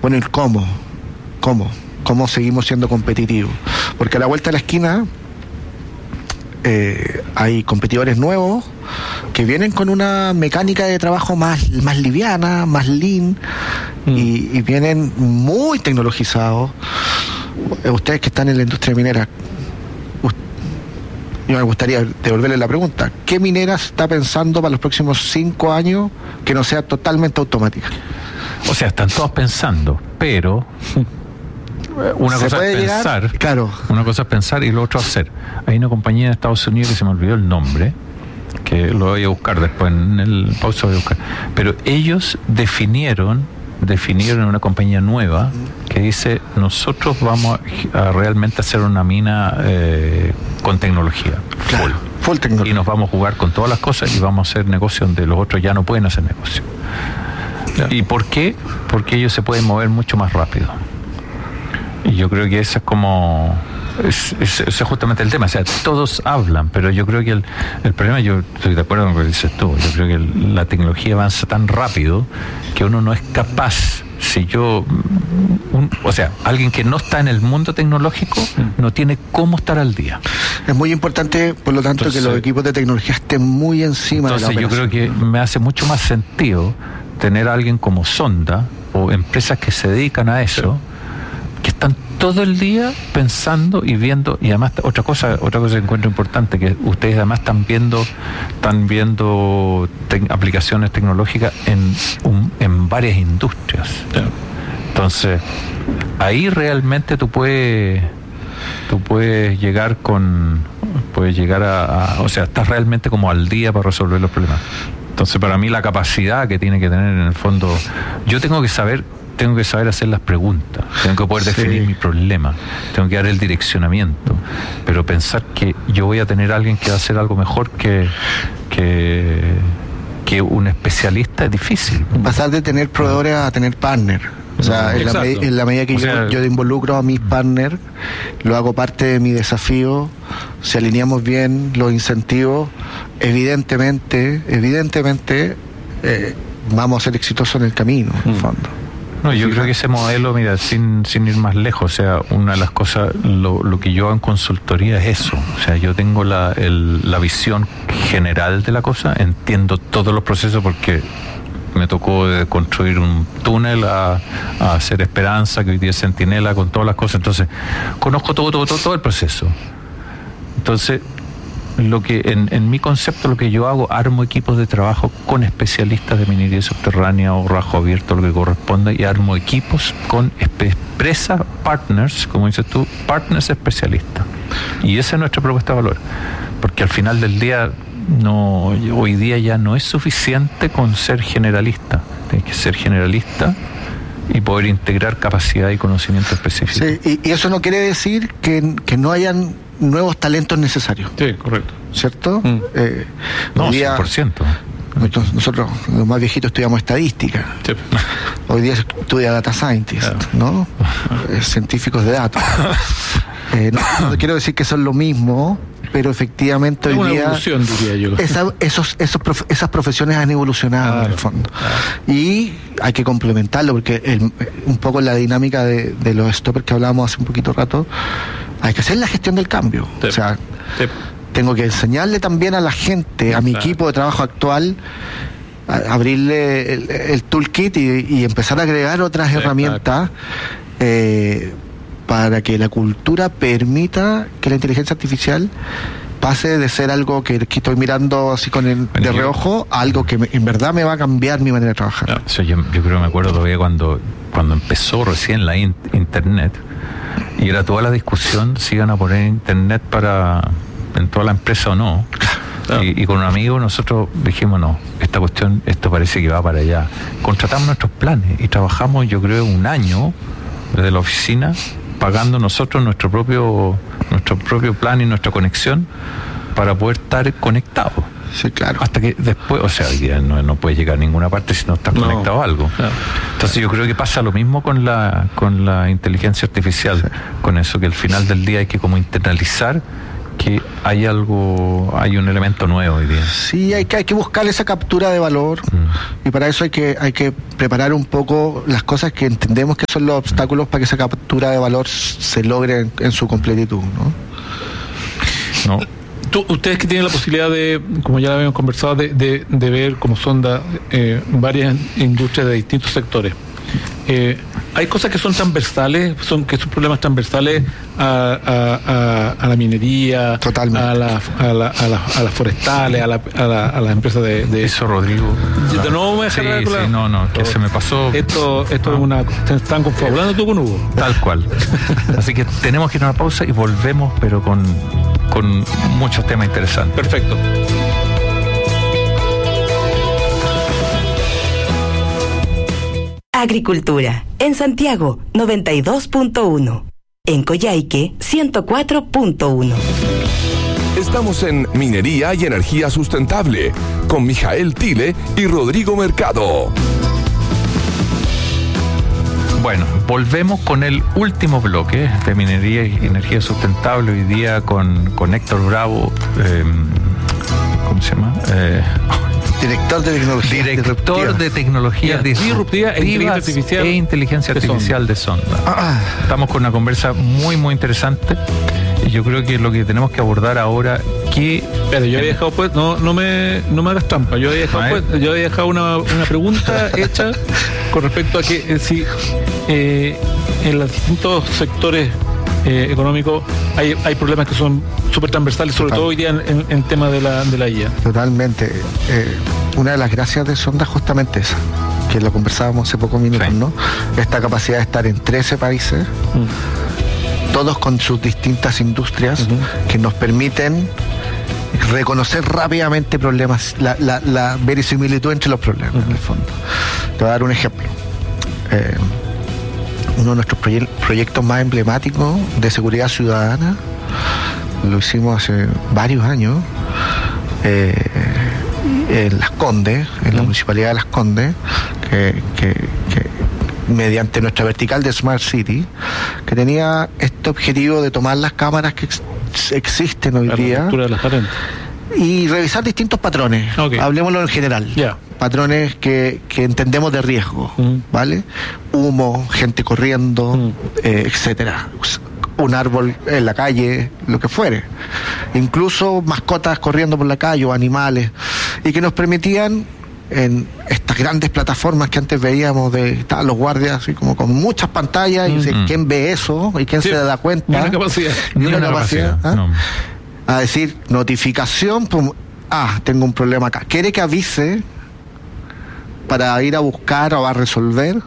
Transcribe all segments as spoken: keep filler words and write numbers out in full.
Bueno, ¿y cómo? ¿Cómo? ¿Cómo seguimos siendo competitivos? Porque a la vuelta de la esquina eh, hay competidores nuevos que vienen con una mecánica de trabajo más, más liviana, más lean, mm. y, y vienen muy tecnologizados. Ustedes que están en la industria minera, yo me gustaría devolverle la pregunta: ¿qué minera está pensando para los próximos cinco años que no sea totalmente automática? O sea, están todos pensando, pero una cosa es pensar, llegar? Claro. Una cosa es pensar y lo otro hacer. Hay una compañía de Estados Unidos que se me olvidó el nombre, que lo voy a buscar después en el pausa, voy a buscar. Pero ellos definieron, definieron una compañía nueva que dice: nosotros vamos a, a realmente hacer una mina eh, con tecnología, claro, full, full tecnología. Y nos vamos a jugar con todas las cosas y vamos a hacer negocio donde los otros ya no pueden hacer negocio. Claro. ¿Y por qué? Porque ellos se pueden mover mucho más rápido. Y yo creo que eso es como... Ese es, es justamente el tema. O sea, todos hablan, pero yo creo que el, el problema, yo estoy de acuerdo con lo que dices tú, yo creo que el, la tecnología avanza tan rápido que uno no es capaz, si yo... Un, o sea, alguien que no está en el mundo tecnológico no tiene cómo estar al día. Es muy importante, por lo tanto, entonces, que los equipos de tecnología estén muy encima entonces de la operación. Yo creo que me hace mucho más sentido tener a alguien como Sonda o empresas que se dedican a eso, sí, que están todo el día pensando y viendo. Y además otra cosa otra cosa que encuentro importante, que ustedes además están viendo están viendo te, aplicaciones tecnológicas en un, en varias industrias, sí. Entonces ahí realmente tú puedes tú puedes llegar con puedes llegar a, a o sea, estás realmente como al día para resolver los problemas. Entonces, para mí la capacidad que tiene que tener en el fondo, yo tengo que saber, tengo que saber hacer las preguntas, tengo que poder definir sí. mi problema, tengo que dar el direccionamiento, pero pensar que yo voy a tener a alguien que va a hacer algo mejor que que, que un especialista es difícil. Pasar de tener proveedores a tener partner. O sea, en la, me- en la medida que o sea, yo, yo involucro a mis partners, lo hago parte de mi desafío, si alineamos bien los incentivos, evidentemente, evidentemente eh, vamos a ser exitosos en el camino, en el fondo. No, yo creo que ese modelo, mira, sin sin ir más lejos, o sea, una de las cosas, lo, lo que yo hago en consultoría es eso. O sea, yo tengo la, el, la visión general de la cosa, entiendo todos los procesos porque me tocó de construir un túnel a, a hacer Esperanza, que hoy día es Centinela, con todas las cosas. Entonces, conozco todo, todo, todo, todo el proceso. Entonces, lo que en, en mi concepto, lo que yo hago, armo equipos de trabajo con especialistas de minería subterránea o rajo abierto, lo que corresponda, y armo equipos con empresas, partners, como dices tú, partners especialistas. Y esa es nuestra propuesta de valor. Porque al final del día, no, hoy día ya no es suficiente con ser generalista. Tienes que ser generalista y poder integrar capacidad y conocimiento específico. Sí, y, y eso no quiere decir que, que no hayan nuevos talentos necesarios. Sí, correcto. ¿Cierto? Mm. Eh, no, día, cien por ciento. Nosotros, nosotros, los más viejitos, estudiamos estadística. Sí. Hoy día se estudia data scientist, claro. ¿no? eh, científicos de datos. eh, no, no quiero decir que son lo mismo, pero efectivamente hoy una día evolución, diría yo. Esa, esos, esos prof, esas profesiones han evolucionado, claro, en el fondo, claro. Y hay que complementarlo porque el, un poco la dinámica de, de los stoppers que hablábamos hace un poquito rato, hay que hacer la gestión del cambio. Sí. O sea, sí. Tengo que enseñarle también a la gente, a mi claro. equipo de trabajo actual, a abrirle el, el toolkit y, y empezar a agregar otras sí, herramientas eh, para que la cultura permita que la inteligencia artificial pase de ser algo que, que estoy mirando así con el de reojo a algo que me, en verdad me va a cambiar mi manera de trabajar. No, o sea, yo, yo creo que me acuerdo todavía cuando, cuando empezó recién la in, internet, y era toda la discusión si iban a poner internet para en toda la empresa o no. Claro. Y, y con un amigo nosotros dijimos, no, esta cuestión, esto parece que va para allá. Contratamos nuestros planes y trabajamos, yo creo, un año desde la oficina pagando nosotros nuestro propio nuestro propio plan y nuestra conexión para poder estar conectados. Sí, claro. Hasta que después, o sea, hoy día no, no puedes llegar a ninguna parte si no estás no. conectado a algo. Claro. Entonces yo creo que pasa lo mismo con la con la inteligencia artificial, sí. con eso que al final del día hay que como internalizar que hay algo, hay un elemento nuevo hoy día. Sí, hay que, hay que buscar esa captura de valor, mm. y para eso hay que, hay que preparar un poco las cosas que entendemos que son los obstáculos para que esa captura de valor se logre en, en su completitud, ¿no? No. Tú, ustedes que tienen la posibilidad de, como ya habíamos conversado, de, de, de ver como sonda eh, varias industrias de distintos sectores, eh, hay cosas que son transversales, son que son problemas transversales a, a, a, a la minería, totalmente, a las a la, a la, a las forestales, a, la, a, la, a las empresas de, de eso, Rodrigo. No, no me sí, sí, la... no, no, que se me pasó. Esto, esto no. es una, te están confabulando tú con Hugo. Tal cual. Así que tenemos que ir a una pausa y volvemos, pero con con muchos temas interesantes. Perfecto. Agricultura. En Santiago, noventa y dos punto uno. En Coyhaique, ciento cuatro punto uno. Estamos en Minería y Energía Sustentable con Mijael Tile y Rodrigo Mercado. Bueno, volvemos con el último bloque de Minería y Energía Sustentable, hoy día con, con Héctor Bravo, eh, ¿cómo se llama? Eh, Director de Tecnología Director de Tecnología Disruptiva e Inteligencia Artificial, e inteligencia artificial de Sonda. De Sonda. Ah. Estamos con una conversa muy, muy interesante. Y yo creo que lo que tenemos que abordar ahora, que... Pero yo había dejado, pues, no, no me no me hagas trampa, yo había dejado, pues, yo había dejado una, una pregunta hecha con respecto a que eh, si eh, en los distintos sectores eh, económicos hay, hay problemas que son súper transversales, sobre Total. todo hoy día en, en tema de la, de la I A. Totalmente. Eh, una de las gracias de Sonda es justamente esa, que lo conversábamos hace pocos minutos, sí. ¿no? Esta capacidad de estar en trece países, mm. todos con sus distintas industrias, uh-huh. que nos permiten reconocer rápidamente problemas, la, la, la verisimilitud entre los problemas, uh-huh. en el fondo. Te voy a dar un ejemplo. Eh, uno de nuestros proye- proyectos más emblemáticos de seguridad ciudadana, lo hicimos hace varios años, eh, en Las Condes, en uh-huh. la municipalidad de Las Condes, que, que, que mediante nuestra vertical de Smart City, que tenía este objetivo de tomar las cámaras que ex- existen hoy la día de las y revisar distintos patrones, okay. hablemoslo en general, yeah. patrones que, que entendemos de riesgo, mm. ¿vale? Humo, gente corriendo, mm. eh, etcétera, un árbol en la calle, lo que fuere, incluso mascotas corriendo por la calle o animales, y que nos permitían en estas grandes plataformas que antes veíamos de estaban los guardias así como con muchas pantallas, mm-hmm. y dicen, ¿quién ve eso? ¿Y quién sí. se da cuenta? Ni una capacidad. Ni una, una capacidad. capacidad. ¿Ah? No. A decir, notificación, pum, ah, tengo un problema acá. ¿Quiere que avise para ir a buscar o a resolver?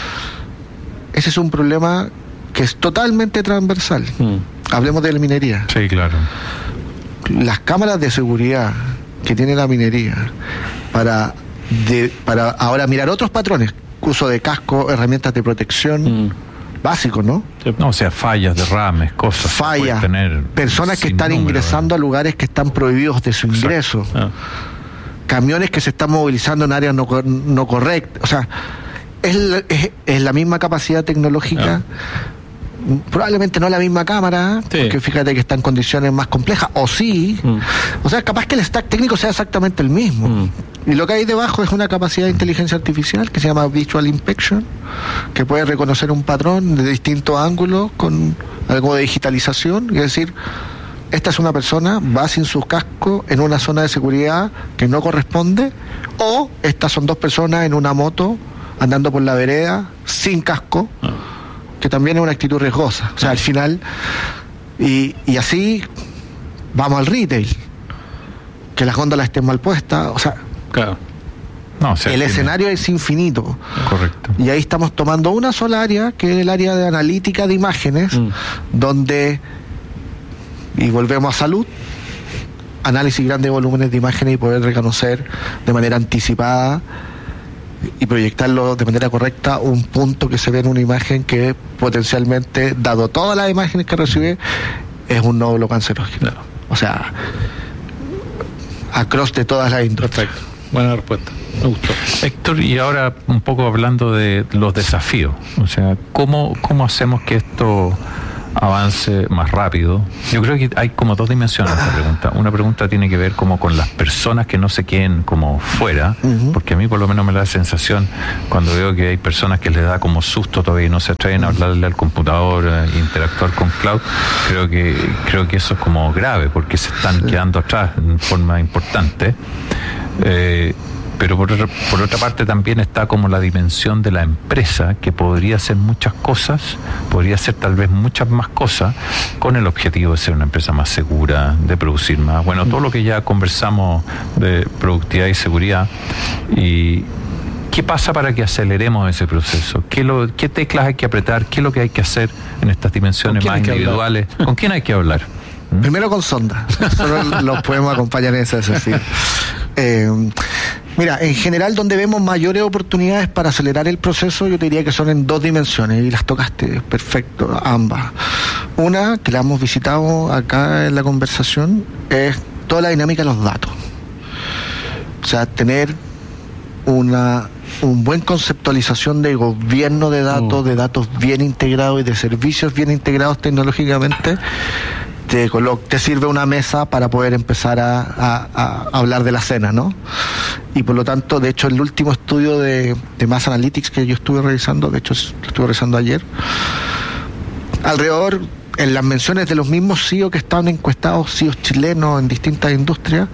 Ese es un problema que es totalmente transversal. Mm. Hablemos de la minería. Sí, claro. Las cámaras de seguridad que tiene la minería para de, para ahora mirar otros patrones, uso de casco, herramientas de protección, mm. básicos, ¿no? No, o sea, fallas, derrames, cosas. Fallas, personas que están número, ingresando ¿verdad? a lugares que están prohibidos de su ingreso, ah. camiones que se están movilizando en áreas no, no correctas, o sea, es la, es, es la misma capacidad tecnológica. Ah. Probablemente no la misma cámara, sí. porque fíjate que está en condiciones más complejas, o sí, mm. o sea, capaz que el stack técnico sea exactamente el mismo, mm. y lo que hay debajo es una capacidad de inteligencia artificial que se llama Visual Inspection, que puede reconocer un patrón de distintos ángulos con algo de digitalización, y decir, esta es una persona, va sin su casco en una zona de seguridad que no corresponde, o estas son dos personas en una moto andando por la vereda sin casco, ah. que también es una actitud riesgosa. O sea, al final, y, y así vamos al retail, que las góndolas estén mal puestas, o sea, claro. no, o sea, el escenario es infinito. Correcto. Y ahí estamos tomando una sola área, que es el área de analítica de imágenes, mm. donde, y volvemos a salud, análisis de grandes volúmenes de imágenes y poder reconocer de manera anticipada y proyectarlo de manera correcta un punto que se ve en una imagen que potencialmente, dado todas las imágenes que recibe, es un nódulo cancerógeno. No. O sea, across de todas las industrias. Perfecto, buena respuesta, me gustó. Héctor, y ahora un poco hablando de los desafíos, o sea, ¿cómo, cómo hacemos que esto avance más rápido. Yo creo que hay como dos dimensiones a esta pregunta. Una pregunta tiene que ver como con las personas que no se queden como fuera, uh-huh. porque a mí por lo menos me da la sensación cuando veo que hay personas que les da como susto todavía y no se atreven a hablarle al computador, a interactuar con cloud. Creo que creo que eso es como grave porque se están sí. quedando atrás en forma importante. Eh, Pero por, por otra parte también está como la dimensión de la empresa, que podría hacer muchas cosas, podría hacer tal vez muchas más cosas, con el objetivo de ser una empresa más segura, de producir más. Bueno, todo lo que ya conversamos de productividad y seguridad. ¿Y qué pasa para que aceleremos ese proceso? ¿Qué, lo, qué teclas hay que apretar? ¿Qué es lo que hay que hacer en estas dimensiones más individuales? ¿Con quién hay que hablar? ¿Mm? Primero con Sonda. Nosotros los podemos acompañar en ese desafío. Eh, mira, en general donde vemos mayores oportunidades para acelerar el proceso, yo te diría que son en dos dimensiones, y las tocaste perfecto, ambas. Una, que la hemos visitado acá en la conversación, es toda la dinámica de los datos. O sea, tener una un buen conceptualización de gobierno de datos, uh. de datos bien integrados y de servicios bien integrados tecnológicamente, Te, colo- te sirve una mesa para poder empezar a, a, a hablar de la cena, ¿no? Y por lo tanto, de hecho, el último estudio de, de Mass Analytics que yo estuve revisando, de hecho, lo estuve revisando ayer, alrededor, en las menciones de los mismos C E O que estaban encuestados, C E Os chilenos en distintas industrias,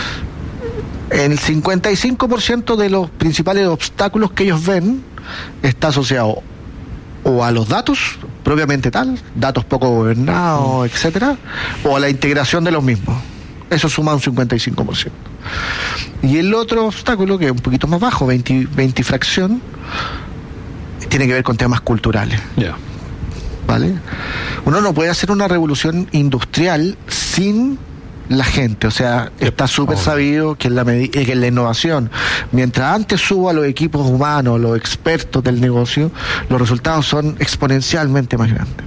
el cincuenta y cinco por ciento de los principales obstáculos que ellos ven está asociado o a los datos propiamente tal, datos poco gobernados, etcétera, o a la integración de los mismos. Eso suma un cincuenta y cinco por ciento. Y el otro obstáculo, que es un poquito más bajo, veinte, veinte fracción, tiene que ver con temas culturales. Yeah. ¿Vale? Uno no puede hacer una revolución industrial sin la gente, o sea, está súper sabido que en, la med- que en la innovación, mientras antes subo a los equipos humanos, los expertos del negocio, los resultados son exponencialmente más grandes.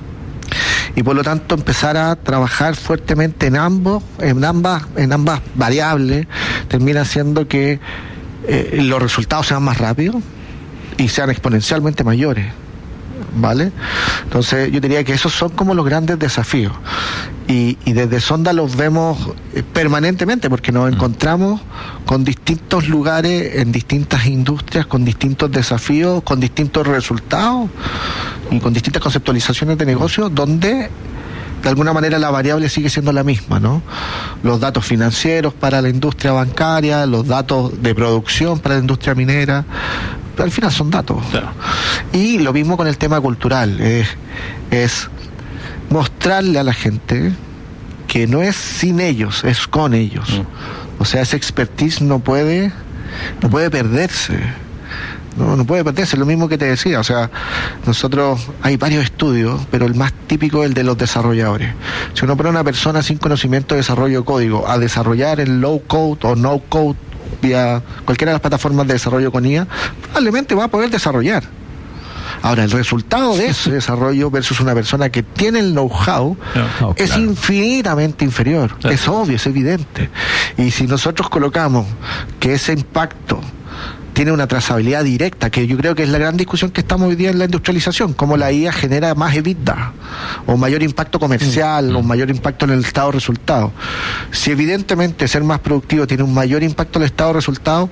Y por lo tanto empezar a trabajar fuertemente en ambos, en ambas, en ambas variables, termina haciendo que eh, los resultados sean más rápidos y sean exponencialmente mayores. ¿Vale? Entonces yo diría que esos son como los grandes desafíos y, y desde Sonda los vemos permanentemente porque nos encontramos con distintos lugares en distintas industrias, con distintos desafíos, con distintos resultados y con distintas conceptualizaciones de negocio donde de alguna manera la variable sigue siendo la misma, ¿no? Los datos financieros para la industria bancaria, los datos de producción para la industria minera, pero al final son datos. Claro. Y lo mismo con el tema cultural, es, es mostrarle a la gente que no es sin ellos, es con ellos. Mm. O sea, ese expertise no puede, no puede perderse. No, no puede perderse, lo mismo que te decía, o sea, nosotros hay varios estudios, pero el más típico es el de los desarrolladores. Si uno pone a una persona sin conocimiento de desarrollo de código a desarrollar en low code o no code vía cualquiera de las plataformas de desarrollo con I A, probablemente va a poder desarrollar. Ahora, el resultado de ese desarrollo versus una persona que tiene el know-how no, no, es claro. infinitamente inferior, claro. Es obvio, es evidente. Y si nosotros colocamos que ese impacto tiene una trazabilidad directa, que yo creo que es la gran discusión que estamos hoy día en la industrialización, cómo la I A genera más EBITDA, o mayor impacto comercial, mm. o mayor impacto en el estado de resultado. Si evidentemente ser más productivo tiene un mayor impacto en el estado de resultado,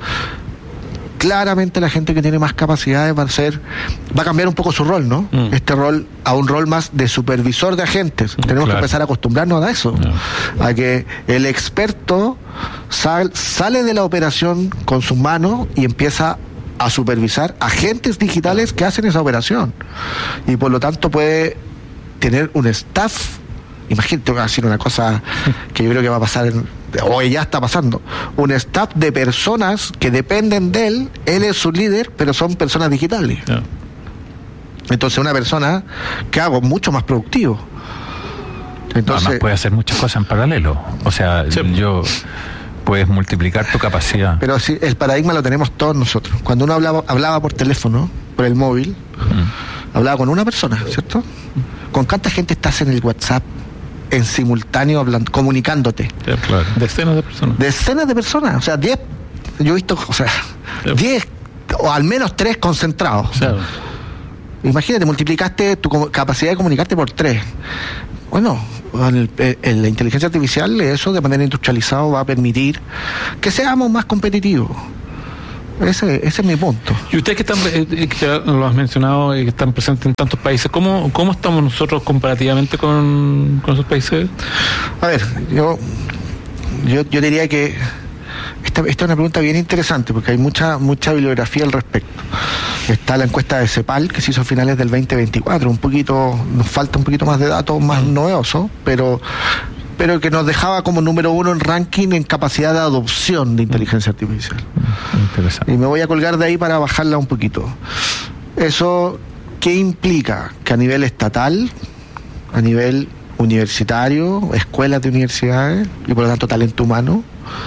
claramente la gente que tiene más capacidades va a ser, va a cambiar un poco su rol, ¿no? Mm. Este rol a un rol más de supervisor de agentes. Tenemos claro. que empezar a acostumbrarnos a eso, no. a que el experto sal, sale de la operación con sus manos y empieza a supervisar agentes digitales que hacen esa operación. Y por lo tanto puede tener un staff. Imagínate, voy a decir una cosa que yo creo que va a pasar, en, o ya está pasando, un staff de personas que dependen de él, él es su líder, pero son personas digitales. Yeah. Entonces una persona que hago mucho más productivo. Entonces, además puede hacer muchas cosas en paralelo, o sea, sí. yo... puedes multiplicar tu capacidad. Pero sí, el paradigma lo tenemos todos nosotros. Cuando uno hablaba, hablaba por teléfono, por el móvil, mm. hablaba con una persona, ¿cierto? ¿Con cuánta gente estás en el WhatsApp en simultáneo hablando, comunicándote? Sí, claro. Decenas de personas. Decenas de personas, o sea, diez, yo he visto, o sea, sí. diez o al menos tres concentrados. Claro. Imagínate, multiplicaste tu capacidad de comunicarte por tres. Bueno, el, el, la inteligencia artificial, eso de manera industrializada va a permitir que seamos más competitivos. Ese, ese es mi punto. Y ustedes que están, eh, que lo has mencionado, eh, que están presentes en tantos países, ¿cómo, cómo estamos nosotros comparativamente con, con esos países? A ver, yo, yo, yo diría que esta, esta es una pregunta bien interesante porque hay mucha mucha bibliografía al respecto. Está la encuesta de CEPAL que se hizo a finales del veinte veinticuatro, un poquito, nos falta un poquito más de datos más novedosos, pero pero que nos dejaba como número uno en ranking en capacidad de adopción de inteligencia artificial. Interesante. Y me voy a colgar de ahí para bajarla un poquito. Eso, ¿qué implica? Que a nivel estatal, a nivel universitario, escuelas de universidades y por lo tanto talento humano,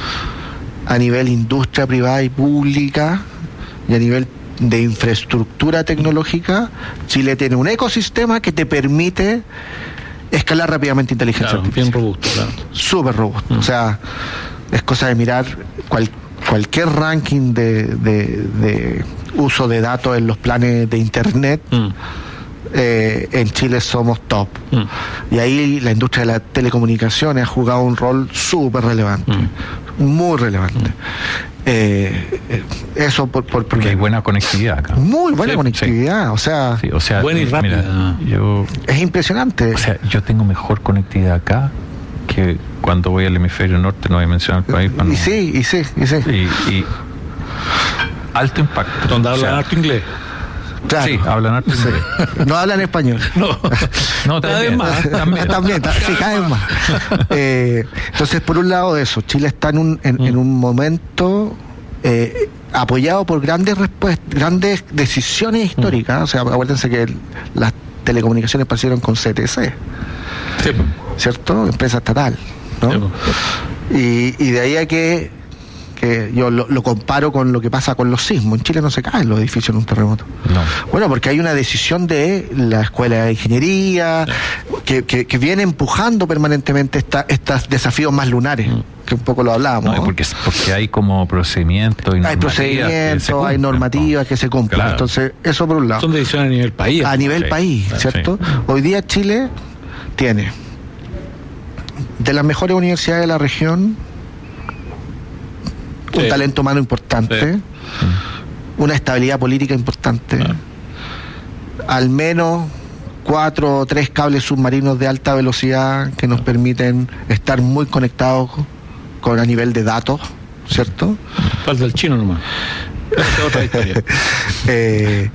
a nivel industria privada y pública y a nivel de infraestructura tecnológica, Chile tiene un ecosistema que te permite escalar rápidamente inteligencia claro, artificial. Bien robusto, claro. Súper robusto. Mm. O sea, es cosa de mirar cual, cualquier ranking de, de, de uso de datos en los planes de internet. Mm. Eh, en Chile somos top. Mm. Y ahí la industria de las telecomunicaciones ha jugado un rol súper relevante. Mm. Muy relevante. Mm. Eh, eh, eso por, por porque, porque hay buena conectividad acá. Muy buena sí, conectividad, sí. o sea, sí, o sea, buena y rápida. Mira, yo, es impresionante. O sea, yo tengo mejor conectividad acá que cuando voy al hemisferio norte, no voy a mencionar el país. Y no. sí, y sí, y sí. Y, y alto impacto. Donde hablan harto inglés. Claro. Sí, hablan harto sí. inglés. No hablan español. No, no cada vez más. También, también sí, cada vez más. Eh, entonces, por un lado eso, Chile está en un, en, mm. en un momento eh, apoyado por grandes respuestas, grandes decisiones históricas. Mm. O sea, acuérdense que el, las telecomunicaciones partieron con C T C. Sí. ¿Cierto? Empresa estatal, ¿no? Sí. Y, y de ahí a que que yo lo, lo comparo con lo que pasa con los sismos. En Chile no se caen los edificios en un terremoto. No. Bueno, porque hay una decisión de la Escuela de Ingeniería no. que, que, que viene empujando permanentemente esta, estos desafíos más lunares, mm. que un poco lo hablábamos. No, porque, porque hay como procedimientos y hay procedimientos, hay normativas que se cumplen. Claro. Entonces, eso por un lado. Son decisiones a nivel país. A nivel sí. país, ¿cierto? Sí. Hoy día Chile tiene de las mejores universidades de la región un sí. talento humano importante, sí. una estabilidad política importante, ah. al menos cuatro o tres cables submarinos de alta velocidad que nos ah. permiten estar muy conectados con a nivel de datos, ¿cierto? Falta el chino nomás. Esta es otra historia. eh,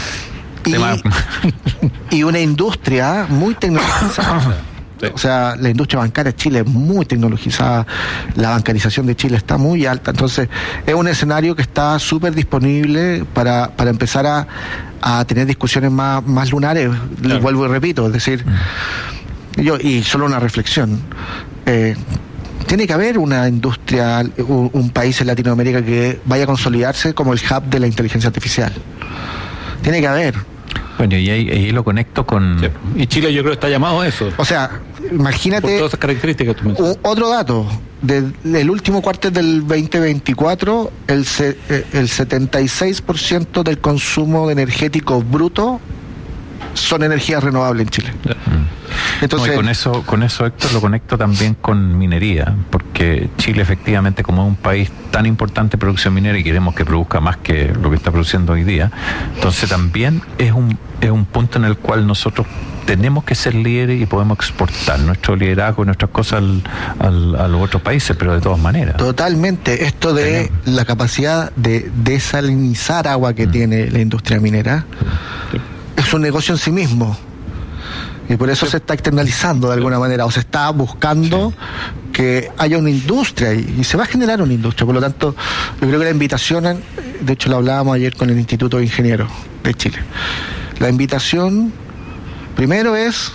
y, y una industria muy tecnologizada. O sea, la industria bancaria de Chile es muy tecnologizada, la bancarización de Chile está muy alta, entonces es un escenario que está súper disponible para, para empezar a, a tener discusiones más, más lunares, claro. vuelvo y repito, es decir, yo y solo una reflexión, eh, tiene que haber una industria, un, un país en Latinoamérica que vaya a consolidarse como el hub de la inteligencia artificial, tiene que haber. Bueno, y ahí, ahí lo conecto con... Sí. Y Chile yo creo que está llamado a eso. O sea, imagínate... Por todas esas características que tú mencionas. Otro dato, del de, último cuarto del veinte veinticuatro, el, se, el setenta y seis por ciento del consumo energético bruto son energías renovables en Chile. Yeah. Entonces, no, y con eso, con eso, Héctor, lo conecto también con minería, porque Chile efectivamente, como es un país tan importante en producción minera y queremos que produzca más que lo que está produciendo hoy día, entonces también es un, es un punto en el cual nosotros tenemos que ser líderes y podemos exportar nuestro liderazgo y nuestras cosas al, al, a los otros países, pero de todas maneras. Totalmente. Esto de tenemos. la capacidad de desalinizar agua que mm. tiene la industria minera sí. es un negocio en sí mismo. Y por eso sí. se está externalizando de alguna manera, o se está buscando sí. que haya una industria y, y se va a generar una industria. Por lo tanto, yo creo que la invitación, de hecho lo hablábamos ayer con el Instituto de Ingenieros de Chile, la invitación primero es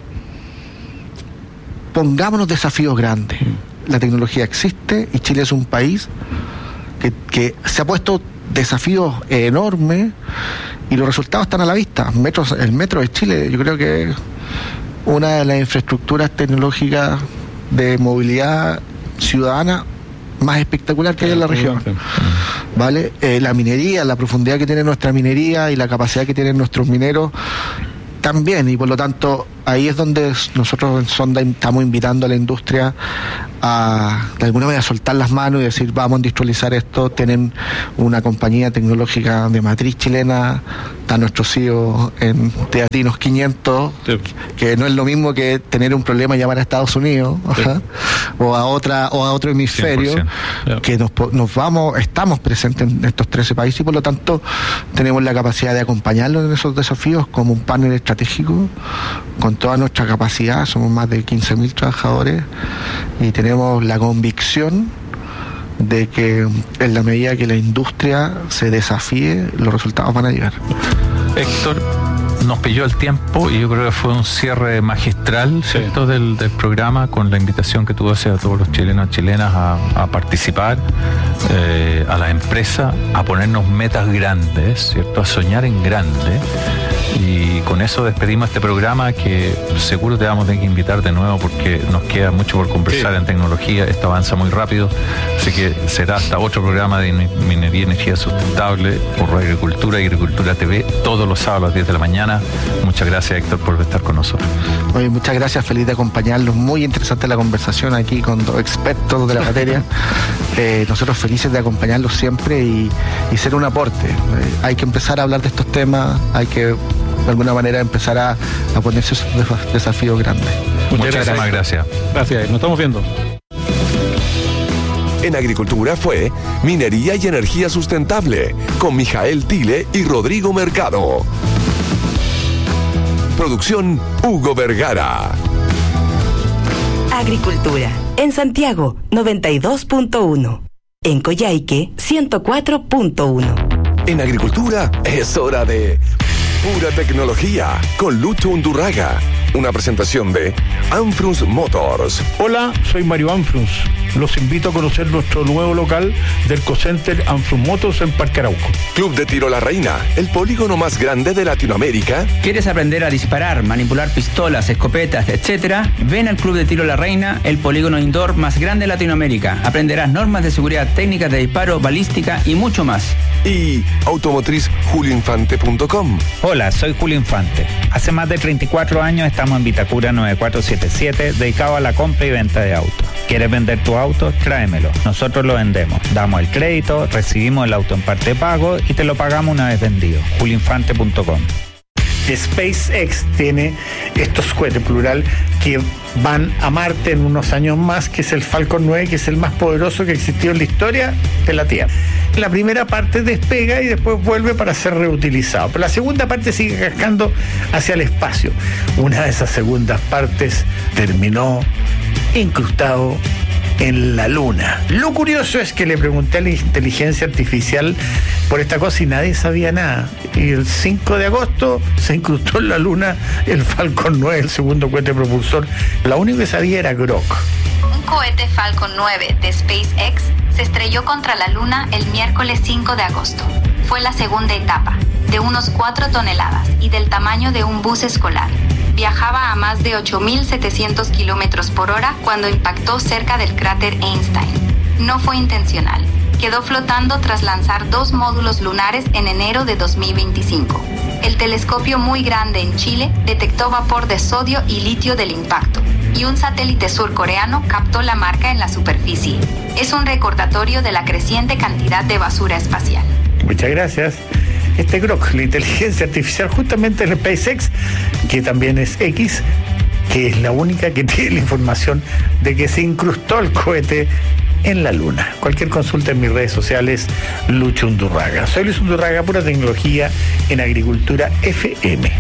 pongámonos desafíos grandes. La tecnología existe y Chile es un país que, que se ha puesto desafíos enormes y los resultados están a la vista. Metro, el metro de Chile yo creo que es una de las infraestructuras tecnológicas de movilidad ciudadana más espectacular que hay en la región. ¿vale? Eh, la minería, la profundidad que tiene nuestra minería y la capacidad que tienen nuestros mineros también, y por lo tanto ahí es donde nosotros en Sonda estamos invitando a la industria a de alguna manera soltar las manos y decir vamos a industrializar esto. Tienen una compañía tecnológica de matriz chilena, está nuestro C E O en Teatinos quinientos, sí. que no es lo mismo que tener un problema y llamar a Estados Unidos, sí. o a otra o a otro hemisferio, cien por ciento. Que nos, nos vamos, estamos presentes en estos trece países y por lo tanto tenemos la capacidad de acompañarlos en esos desafíos como un partner estratégico con toda nuestra capacidad. Somos más de quince mil trabajadores y tenemos la convicción de que en la medida que la industria se desafíe, los resultados van a llegar. Héctor, nos pilló el tiempo y yo creo que fue un cierre magistral, ¿cierto? Sí. Del, del programa, con la invitación que tú haces a todos los chilenos y chilenas a, a participar, eh, a la empresa, a ponernos metas grandes, ¿cierto? A soñar en grande. Y con eso despedimos este programa, que seguro te vamos a tener que invitar de nuevo porque nos queda mucho por conversar, sí. En tecnología. Esto avanza muy rápido, así que será hasta otro programa de minería y energía sustentable por Agricultura y Agricultura T V todos los sábados a las diez de la mañana. Muchas gracias, Héctor, por estar con nosotros. Oye, muchas gracias, feliz de acompañarlos. Muy interesante la conversación aquí con dos expertos de la materia. eh, nosotros felices de acompañarlos siempre y, y ser un aporte. Eh, hay que empezar a hablar de estos temas, hay que de alguna manera empezar a, a ponerse esos desafíos grandes. Muchas gracias. Gracias. Gracias, nos estamos viendo. En Agricultura fue Minería y Energía Sustentable con Mijael Tile y Rodrigo Mercado. Producción Hugo Vergara. Agricultura en Santiago noventa y dos punto uno, en Coyhaique ciento cuatro punto uno. En Agricultura es hora de Pura Tecnología con Lucho Undurraga. Una presentación de Anfrunz Motors. Hola, soy Mario Anfrunz. Los invito a conocer nuestro nuevo local del Co-Center Anfrunz Motors en Parque Arauco. Club de Tiro La Reina, el polígono más grande de Latinoamérica. ¿Quieres aprender a disparar, manipular pistolas, escopetas, etcétera? Ven al Club de Tiro La Reina, el polígono indoor más grande de Latinoamérica. Aprenderás normas de seguridad, técnicas de disparo, balística y mucho más. Y automotriz julio infante punto com. Hola, soy Julio Infante. Hace más de treinta y cuatro años estamos en Vitacura nueve cuatro siete siete, dedicado a la compra y venta de autos. ¿Quieres vender tu auto? Tráemelo. Nosotros lo vendemos. Damos el crédito, recibimos el auto en parte de pago y te lo pagamos una vez vendido. julio infante punto com. SpaceX tiene estos cohetes, plural, que van a Marte en unos años más, que es el Falcon nueve, que es el más poderoso que existió en la historia de la Tierra. La primera parte despega y después vuelve para ser reutilizado, pero la segunda parte sigue cascando hacia el espacio. Una de esas segundas partes terminó incrustado en la Luna. Lo curioso es que le pregunté a la inteligencia artificial por esta cosa y nadie sabía nada. Y el cinco de agosto se incrustó en la Luna el Falcon nueve, el segundo cohete propulsor. Lo único que sabía era Grok. Un cohete Falcon nueve de SpaceX se estrelló contra la Luna el miércoles cinco de agosto. Fue la segunda etapa, de unos cuatro toneladas y del tamaño de un bus escolar. Viajaba a más de ocho mil setecientos kilómetros por hora cuando impactó cerca del cráter Einstein. No fue intencional. Quedó flotando tras lanzar dos módulos lunares en enero de dos mil veinticinco. El telescopio muy grande en Chile detectó vapor de sodio y litio del impacto, y un satélite surcoreano captó la marca en la superficie. Es un recordatorio de la creciente cantidad de basura espacial. Muchas gracias. Este Grok, la inteligencia artificial justamente en SpaceX, que también es X, que es la única que tiene la información de que se incrustó el cohete en la Luna. Cualquier consulta en mis redes sociales, Lucho Undurraga. Soy Luis Undurraga, Pura Tecnología en Agricultura F M.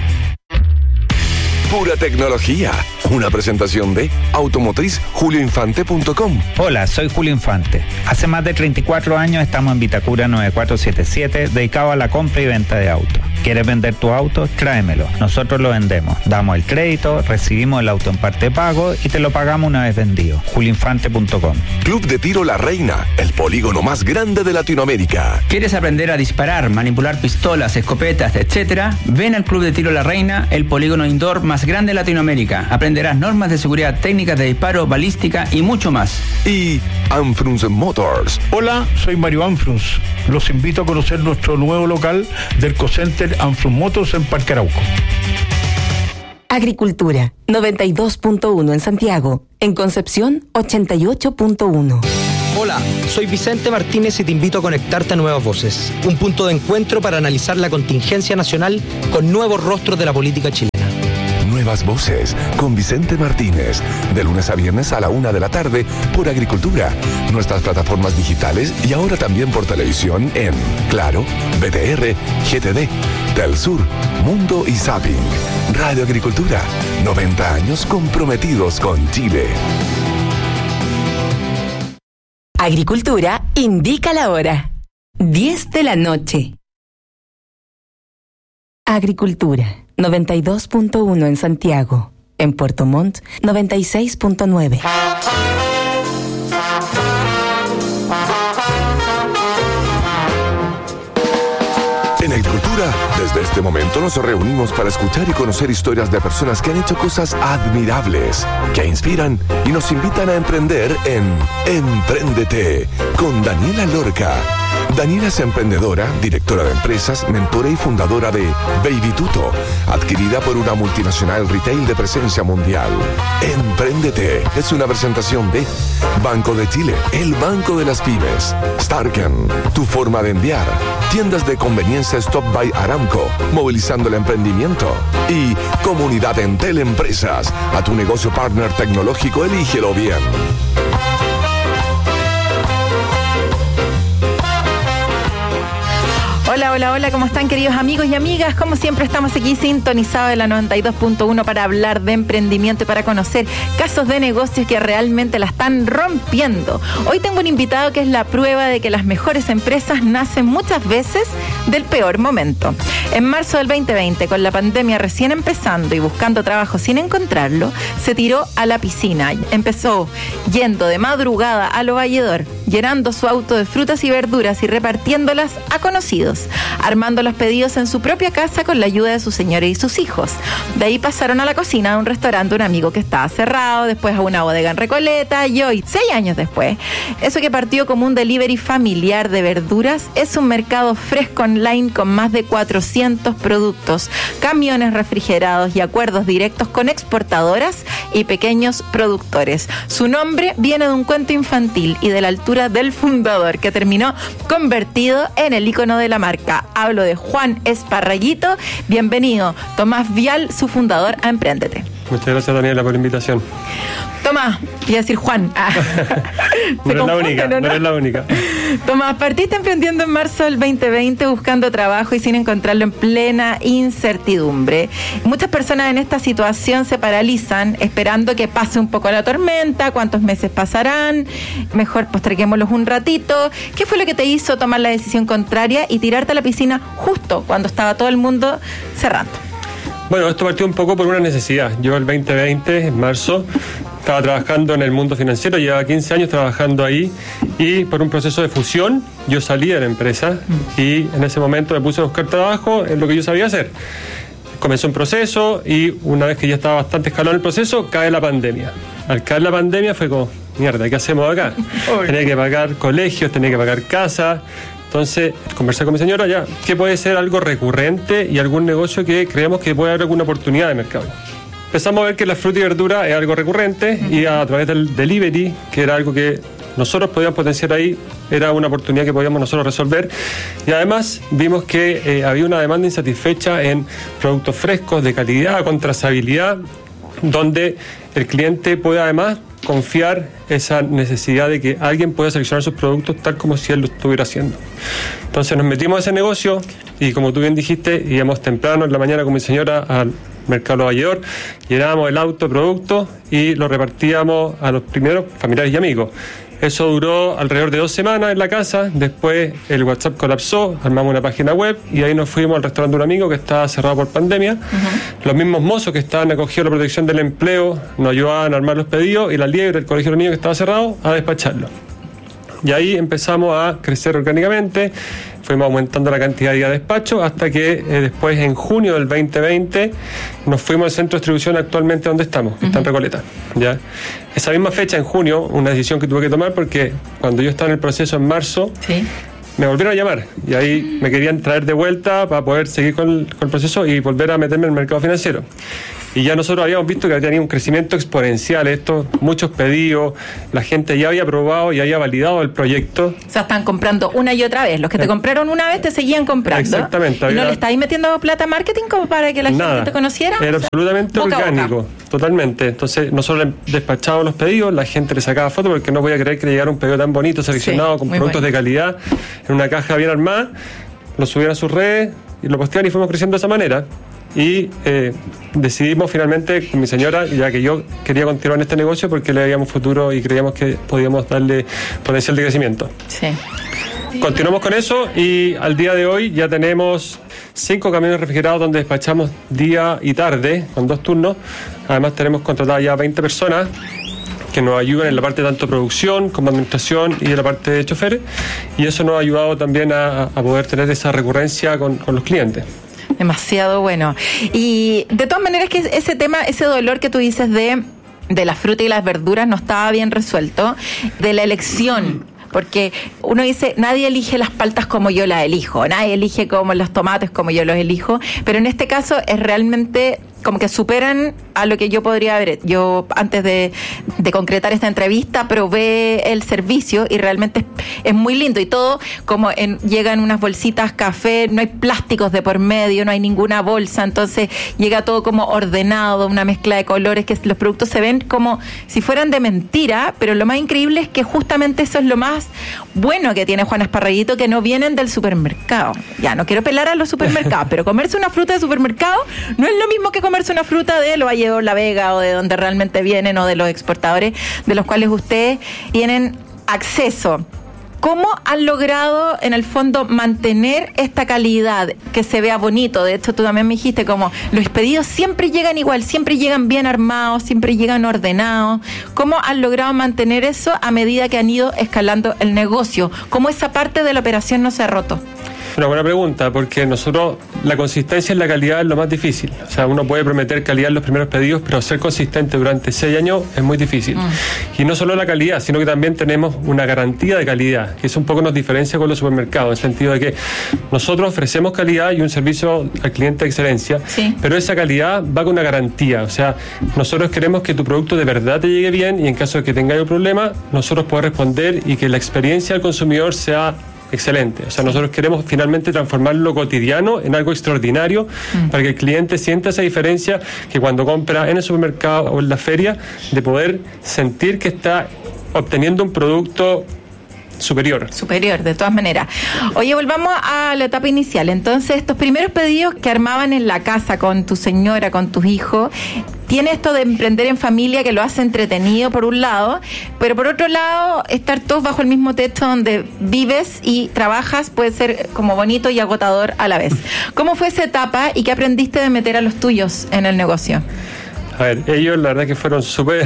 Pura Tecnología, una presentación de automotriz julio infante punto com. Hola, soy Julio Infante. Hace más de treinta y cuatro años estamos en Vitacura nueve cuatro siete siete, dedicado a la compra y venta de autos. ¿Quieres vender tu auto? Tráemelo. Nosotros lo vendemos. Damos el crédito, recibimos el auto en parte de pago y te lo pagamos una vez vendido. julio infante punto com. Club de Tiro La Reina, el polígono más grande de Latinoamérica. ¿Quieres aprender a disparar, manipular pistolas, escopetas, etcétera? Ven al Club de Tiro La Reina, el polígono indoor más grande de Latinoamérica. Aprenderás normas de seguridad, técnicas de disparo, balística y mucho más. Y Anfrunz Motors. Hola, soy Mario Anfrunz. Los invito a conocer nuestro nuevo local del Ecocenter Anfrunz Motors en Parque Arauco. Agricultura, noventa y dos punto uno en Santiago. En Concepción, ochenta y ocho punto uno. Hola, soy Vicente Martínez y te invito a conectarte a Nuevas Voces, un punto de encuentro para analizar la contingencia nacional con nuevos rostros de la política chilena. Nuevas Voces con Vicente Martínez, de lunes a viernes a la una de la tarde por Agricultura, nuestras plataformas digitales y ahora también por televisión en Claro, B T R, G T D, Telsur, Mundo y Zapping. Radio Agricultura, noventa años comprometidos con Chile. Agricultura indica la hora. diez de la noche. Agricultura, noventa y dos punto uno en Santiago. En Puerto Montt, noventa y seis punto nueve. En Agricultura, desde este momento nos reunimos para escuchar y conocer historias de personas que han hecho cosas admirables, que inspiran y nos invitan a emprender en Empréndete con Daniela Lorca. Daniela es emprendedora, directora de empresas, mentora y fundadora de Baby Tuto, adquirida por una multinacional retail de presencia mundial. Empréndete es una presentación de Banco de Chile, el banco de las pymes. Starken, tu forma de enviar. Tiendas de conveniencia Stop by Aramco, movilizando el emprendimiento. Y Comunidad Entel Empresas, a tu negocio partner tecnológico, elígelo bien. Hola, hola, hola, ¿cómo están, queridos amigos y amigas? Como siempre estamos aquí sintonizados en la noventa y dos punto uno para hablar de emprendimiento y para conocer casos de negocios que realmente la están rompiendo. Hoy tengo un invitado que es la prueba de que las mejores empresas nacen muchas veces del peor momento. En marzo del veinte veinte, con la pandemia recién empezando y buscando trabajo sin encontrarlo, se tiró a la piscina. Empezó yendo de madrugada a Lo Valledor, llenando su auto de frutas y verduras y repartiéndolas a conocidos, armando los pedidos en su propia casa con la ayuda de su señora y sus hijos. De ahí pasaron a la cocina de un restaurante, un amigo que estaba cerrado, después a una bodega en Recoleta y hoy, seis años después, eso que partió como un delivery familiar de verduras es un mercado fresco online con más de cuatrocientos productos, camiones refrigerados y acuerdos directos con exportadoras y pequeños productores. Su nombre viene de un cuento infantil y de la altura del fundador, que terminó convertido en el ícono de la marca. Hablo de Juan Esparraguito. Bienvenido, Tomás Vial, su fundador, a Empréndete. Muchas gracias, Daniela, por la invitación. Tomás, voy a decir Juan. Ah. no eres la única, no, no eres la única. Tomás, partiste emprendiendo en marzo del veinte veinte buscando trabajo y sin encontrarlo en plena incertidumbre. Muchas personas en esta situación se paralizan esperando que pase un poco la tormenta, cuántos meses pasarán, mejor posterguémoslos un ratito. ¿Qué fue lo que te hizo tomar la decisión contraria y tirarte a la piscina justo cuando estaba todo el mundo cerrando? Bueno, esto partió un poco por una necesidad. Yo el veinte veinte, en marzo, estaba trabajando en el mundo financiero, llevaba quince años trabajando ahí y por un proceso de fusión yo salí de la empresa y en ese momento me puse a buscar trabajo en lo que yo sabía hacer. Comenzó un proceso y una vez que ya estaba bastante escalado en el proceso, cae la pandemia. Al caer la pandemia fue como, mierda, ¿qué hacemos acá? Tenía que pagar colegios, tenía que pagar casa. Entonces, conversé con mi señora, ya, ¿qué puede ser algo recurrente y algún negocio que creemos que puede haber alguna oportunidad de mercado? Empezamos a ver que la fruta y verdura es algo recurrente y a través del delivery, que era algo que nosotros podíamos potenciar ahí, era una oportunidad que podíamos nosotros resolver. Y además vimos que eh, había una demanda insatisfecha en productos frescos, de calidad, con trazabilidad, donde el cliente puede además confiar esa necesidad de que alguien pueda seleccionar sus productos tal como si él lo estuviera haciendo. Entonces nos metimos a ese negocio y, como tú bien dijiste, íbamos temprano en la mañana con mi señora al mercado Lo Valledor, llenábamos el auto de productos y lo repartíamos a los primeros familiares y amigos. Eso duró alrededor de dos semanas en la casa, después el WhatsApp colapsó, armamos una página web y ahí nos fuimos al restaurante de un amigo que estaba cerrado por pandemia. Uh-huh. Los mismos mozos que estaban acogidos a la protección del empleo nos ayudaban a armar los pedidos y la Liebre, el colegio de los niños que estaba cerrado, a despacharlo. Y ahí empezamos a crecer orgánicamente, fuimos aumentando la cantidad de días de despacho hasta que eh, después en junio del veinte veinte nos fuimos al centro de distribución actualmente donde estamos, que uh-huh. está en Recoleta. ¿Ya? Esa misma fecha, en junio, una decisión que tuve que tomar porque cuando yo estaba en el proceso en marzo, ¿sí? me volvieron a llamar y ahí me querían traer de vuelta para poder seguir con el, con el proceso y volver a meterme en el mercado financiero. Y ya nosotros habíamos visto que tenía un crecimiento exponencial esto, muchos pedidos, la gente ya había probado y había validado el proyecto. O sea, están comprando una y otra vez. Los que te compraron una vez te seguían comprando. Exactamente. ¿Y no le estáis metiendo plata a marketing como para que la Nada. gente te conociera? Era o sea, absolutamente boca orgánico, boca. Totalmente. Entonces nosotros le despachábamos los pedidos, la gente le sacaba fotos porque no podía creer que le llegara un pedido tan bonito, seleccionado, sí, con productos bueno. de calidad, en una caja bien armada, lo subían a sus redes y lo posteaban y fuimos creciendo de esa manera. Y eh, decidimos finalmente con mi señora, ya que yo quería continuar en este negocio porque le veíamos futuro y creíamos que podíamos darle potencial de crecimiento. Sí. Continuamos con eso y al día de hoy ya tenemos cinco camiones refrigerados donde despachamos día y tarde con dos turnos. Además tenemos contratadas ya veinte personas que nos ayudan en la parte tanto de producción como administración y en la parte de choferes, y eso nos ha ayudado también a, a poder tener esa recurrencia con, con los clientes. Demasiado bueno. Y de todas maneras que ese tema, ese dolor que tú dices de, de la fruta y las verduras no estaba bien resuelto, de la elección. Porque uno dice, nadie elige las paltas como yo las elijo, nadie elige como los tomates como yo los elijo, pero en este caso es realmente como que superan a lo que yo podría haber. Yo antes de, de concretar esta entrevista probé el servicio y realmente es, es muy lindo y todo como en, llega en unas bolsitas café, no hay plásticos de por medio, no hay ninguna bolsa, entonces llega todo como ordenado, una mezcla de colores, que los productos se ven como si fueran de mentira, pero lo más increíble es que justamente eso es lo más bueno que tiene Juan Esparraguito, que no vienen del supermercado. Ya, no quiero pelar a los supermercados, pero comerse una fruta de supermercado no es lo mismo que comerse una fruta de Valle de La Vega o de donde realmente vienen o de los exportadores de los cuales ustedes tienen acceso. ¿Cómo han logrado, en el fondo, mantener esta calidad, que se vea bonito? De hecho, tú también me dijiste como los pedidos siempre llegan igual, siempre llegan bien armados, siempre llegan ordenados. ¿Cómo han logrado mantener eso a medida que han ido escalando el negocio? ¿Cómo esa parte de la operación no se ha roto? Una buena pregunta, porque nosotros la consistencia en la calidad es lo más difícil. O sea, uno puede prometer calidad en los primeros pedidos, pero ser consistente durante seis años es muy difícil. Mm. Y no solo la calidad, sino que también tenemos una garantía de calidad, que eso un poco nos diferencia con los supermercados, en el sentido de que nosotros ofrecemos calidad y un servicio al cliente de excelencia, sí. pero esa calidad va con una garantía. O sea, nosotros queremos que tu producto de verdad te llegue bien y en caso de que tengas un problema, nosotros podemos responder y que la experiencia del consumidor sea excelente. O sea, nosotros queremos finalmente transformar lo cotidiano en algo extraordinario mm. para que el cliente sienta esa diferencia que cuando compra en el supermercado o en la feria, de poder sentir que está obteniendo un producto superior. Superior, de todas maneras. Oye, volvamos a la etapa inicial. Entonces, estos primeros pedidos que armaban en la casa con tu señora, con tus hijos, tiene esto de emprender en familia que lo hace entretenido por un lado, pero por otro lado, estar todos bajo el mismo techo donde vives y trabajas puede ser como bonito y agotador a la vez. ¿Cómo fue esa etapa y qué aprendiste de meter a los tuyos en el negocio? A ver, ellos la verdad que fueron súper,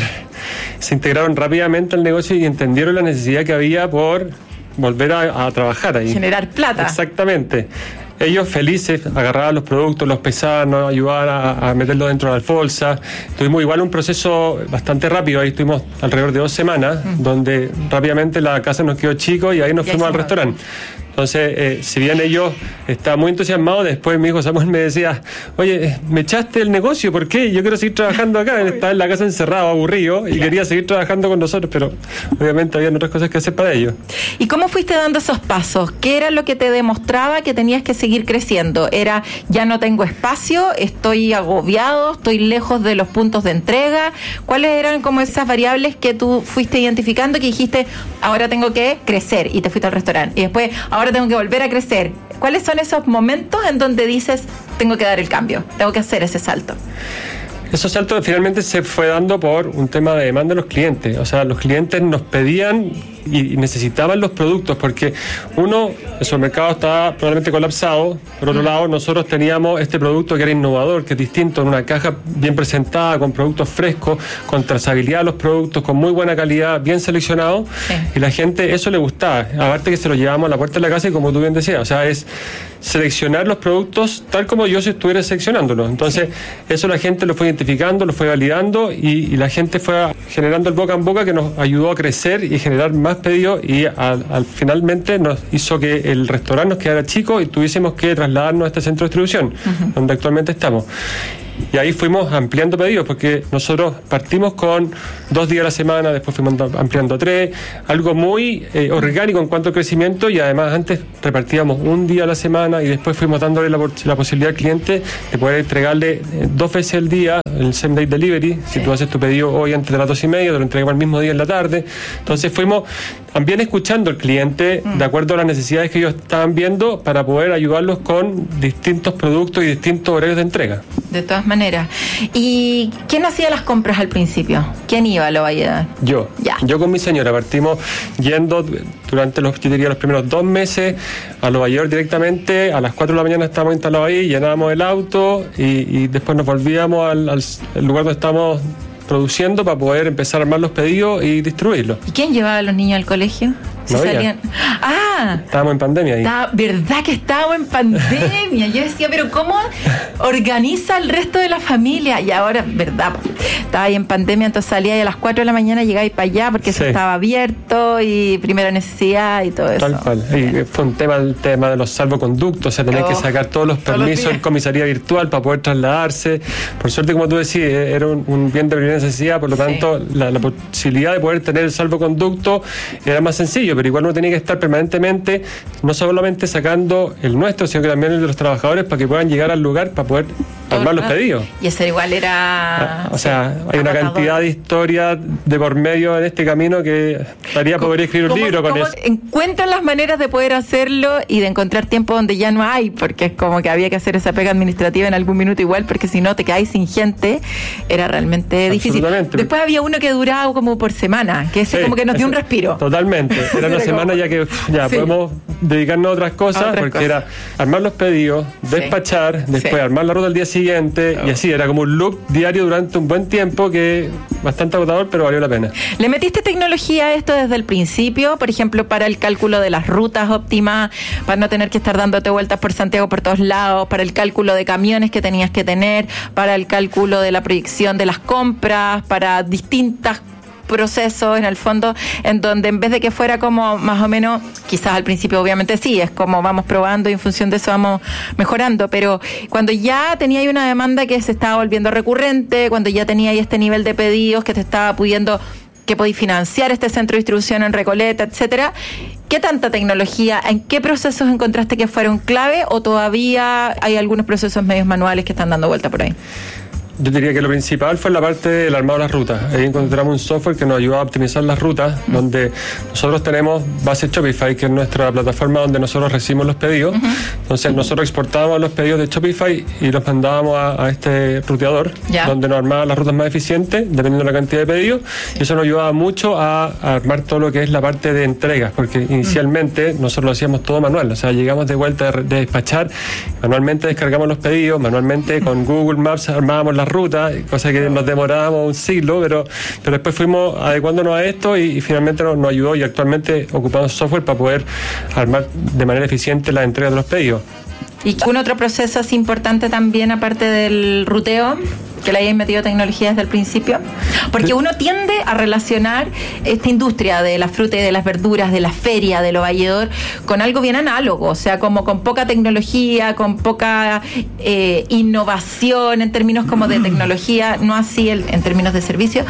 se integraron rápidamente al negocio y entendieron la necesidad que había por volver a, a trabajar ahí. Generar plata. Exactamente. Ellos felices, agarraban los productos, los pesaban, nos ayudaban a, a meterlos dentro de la bolsa. Tuvimos igual un proceso bastante rápido, ahí estuvimos alrededor de dos semanas, mm. donde rápidamente la casa nos quedó chico y ahí nos y fuimos al restaurante. Entonces, eh, si bien ellos estaban muy entusiasmados, después mi hijo Samuel me decía, oye, me echaste el negocio, ¿por qué? Yo quiero seguir trabajando acá. Estaba en la casa encerrado, aburrido, y quería seguir trabajando con nosotros, pero obviamente había otras cosas que hacer para ellos. ¿Y cómo fuiste dando esos pasos? ¿Qué era lo que te demostraba que tenías que seguir creciendo? ¿Era, ya no tengo espacio, estoy agobiado, estoy lejos de los puntos de entrega? ¿Cuáles eran como esas variables que tú fuiste identificando que dijiste, ahora tengo que crecer, y te fuiste al restaurante? Y después, ahora Ahora tengo que volver a crecer. ¿Cuáles son esos momentos en donde dices, tengo que dar el cambio, tengo que hacer ese salto? Esos saltos finalmente se fue dando por un tema de demanda de los clientes. O sea, los clientes nos pedían y necesitaban los productos porque uno, el supermercado estaba probablemente colapsado, por otro lado nosotros teníamos este producto que era innovador, que es distinto, en una caja bien presentada, con productos frescos, con trazabilidad de los productos, con muy buena calidad, bien seleccionados, sí. Y la gente eso le gustaba, aparte que se lo llevamos a la puerta de la casa y como tú bien decías, o sea, es seleccionar los productos tal como yo si estuviera seleccionándolos. Entonces, sí. Eso la gente lo fue identificando, lo fue validando y, y la gente fue generando el boca en boca que nos ayudó a crecer y generar más pedidos y al, al finalmente nos hizo que el restaurante nos quedara chico y tuviésemos que trasladarnos a este centro de distribución, uh-huh. Donde actualmente estamos. Y ahí fuimos ampliando pedidos, porque nosotros partimos con dos días a la semana, después fuimos ampliando a tres, algo muy eh, orgánico en cuanto a crecimiento, y además antes repartíamos un día a la semana y después fuimos dándole la, la posibilidad al cliente de poder entregarle eh, dos veces al día el same day delivery. Si sí. Tú haces tu pedido hoy antes de las dos y media, te lo entregamos el mismo día en la tarde. Entonces fuimos también escuchando al cliente mm. de acuerdo a las necesidades que ellos estaban viendo para poder ayudarlos con distintos productos y distintos horarios de entrega. De todas maneras. ¿Y quién hacía las compras al principio? ¿Quién iba a Lo Valledor? Yo. Ya. Yo con mi señora. Partimos yendo durante los, yo diría, los primeros dos meses a Lo Valledor directamente. A las cuatro de la mañana estábamos instalados ahí, llenábamos el auto y, y después nos volvíamos al, al, al lugar donde estábamos produciendo para poder empezar a armar los pedidos y distribuirlos. ¿Y quién llevaba a los niños al colegio? Si no salían... Ah, estábamos en pandemia ahí. Está, ¿verdad que estábamos en pandemia? Yo decía, pero ¿cómo organiza el resto de la familia? Y ahora, ¿verdad? Estaba ahí en pandemia, entonces salía y a las cuatro de la mañana llegaba para allá porque sí. Eso estaba abierto y primera necesidad y todo eso. Tal cual. Y fue un tema el tema de los salvoconductos, o sea, tener oh, que sacar todos los permisos en comisaría virtual para poder trasladarse. Por suerte, como tú decís, era un, un bien de primera necesidad, por lo tanto, sí. la, la posibilidad de poder tener el salvoconducto era más sencillo, pero igual uno tenía que estar permanentemente, no solamente sacando el nuestro, sino que también el de los trabajadores para que puedan llegar al lugar para poder armar los pedidos. Y eso igual era... Ah, o sea, sí, hay una agotador. Cantidad de historias de por medio en este camino que estaría poder escribir un libro con eso. Encuentran las maneras de poder hacerlo y de encontrar tiempo donde ya no hay, porque es como que había que hacer esa pega administrativa en algún minuto igual, porque si no te quedáis sin gente, era realmente difícil. Después había uno que duraba como por semana, que ese sí, como que nos dio un respiro. Totalmente. Era una semana como... ya que ya sí. Podemos dedicarnos a otras cosas, a otras porque cosas. Era armar los pedidos, despachar, sí. Después sí. Armar la ruta al día siguiente, oh. Y así era como un loop diario durante un buen tiempo que bastante agotador, pero valió la pena. ¿Le metiste tecnología a esto desde el principio? Por ejemplo, para el cálculo de las rutas óptimas, para no tener que estar dándote vueltas por Santiago por todos lados, para el cálculo de camiones que tenías que tener, para el cálculo de la proyección de las compras, para distintas procesos en el fondo, en donde en vez de que fuera como más o menos, quizás al principio obviamente sí, es como vamos probando y en función de eso vamos mejorando, pero cuando ya tenía ahí una demanda que se estaba volviendo recurrente, cuando ya tenía ahí este nivel de pedidos que te estaba pudiendo, que podéis financiar este centro de distribución en Recoleta, etcétera, ¿qué tanta tecnología, en qué procesos encontraste que fueron clave o todavía hay algunos procesos medios manuales que están dando vuelta por ahí? Yo diría que lo principal fue la parte del armado de las rutas. Ahí encontramos un software que nos ayuda a optimizar las rutas, uh-huh. Donde nosotros tenemos base Shopify, que es nuestra plataforma donde nosotros recibimos los pedidos. Uh-huh. Entonces nosotros exportábamos los pedidos de Shopify y los mandábamos a, a este ruteador, yeah. Donde nos armaba las rutas más eficientes, dependiendo de la cantidad de pedidos. Y eso nos ayudaba mucho a, a armar todo lo que es la parte de entregas, porque inicialmente uh-huh. Nosotros lo hacíamos todo manual. O sea, llegamos de vuelta de, de despachar, manualmente descargamos los pedidos, manualmente con Google Maps armábamos la ruta, cosa que nos demorábamos un siglo, pero, pero después fuimos adecuándonos a esto y, y finalmente nos, nos ayudó y actualmente ocupamos software para poder armar de manera eficiente la entrega de los pedidos. ¿Y un otro proceso así importante también aparte del ruteo? Que le hayáis metido tecnología desde el principio, porque uno tiende a relacionar esta industria de la fruta y de las verduras, de la feria, de Lo Valledor, con algo bien análogo, o sea, como con poca tecnología, con poca eh, innovación en términos como de tecnología, no así el, en términos de servicio,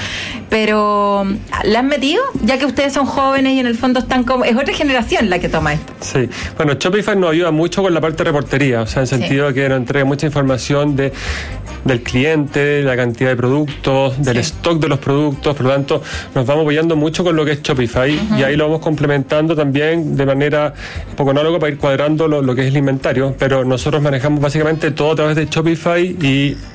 pero ¿la han metido? Ya que ustedes son jóvenes y en el fondo están como, es otra generación la que toma esto. Sí, bueno, Shopify nos ayuda mucho con la parte de reportería, o sea, en sentido sí. Que nos entrega mucha información de del cliente, la cantidad de productos, del sí. stock de los productos, por lo tanto nos vamos apoyando mucho con lo que es Shopify, uh-huh. Y ahí lo vamos complementando también de manera un poco análoga para ir cuadrando lo, lo que es el inventario, pero nosotros manejamos básicamente todo a través de Shopify y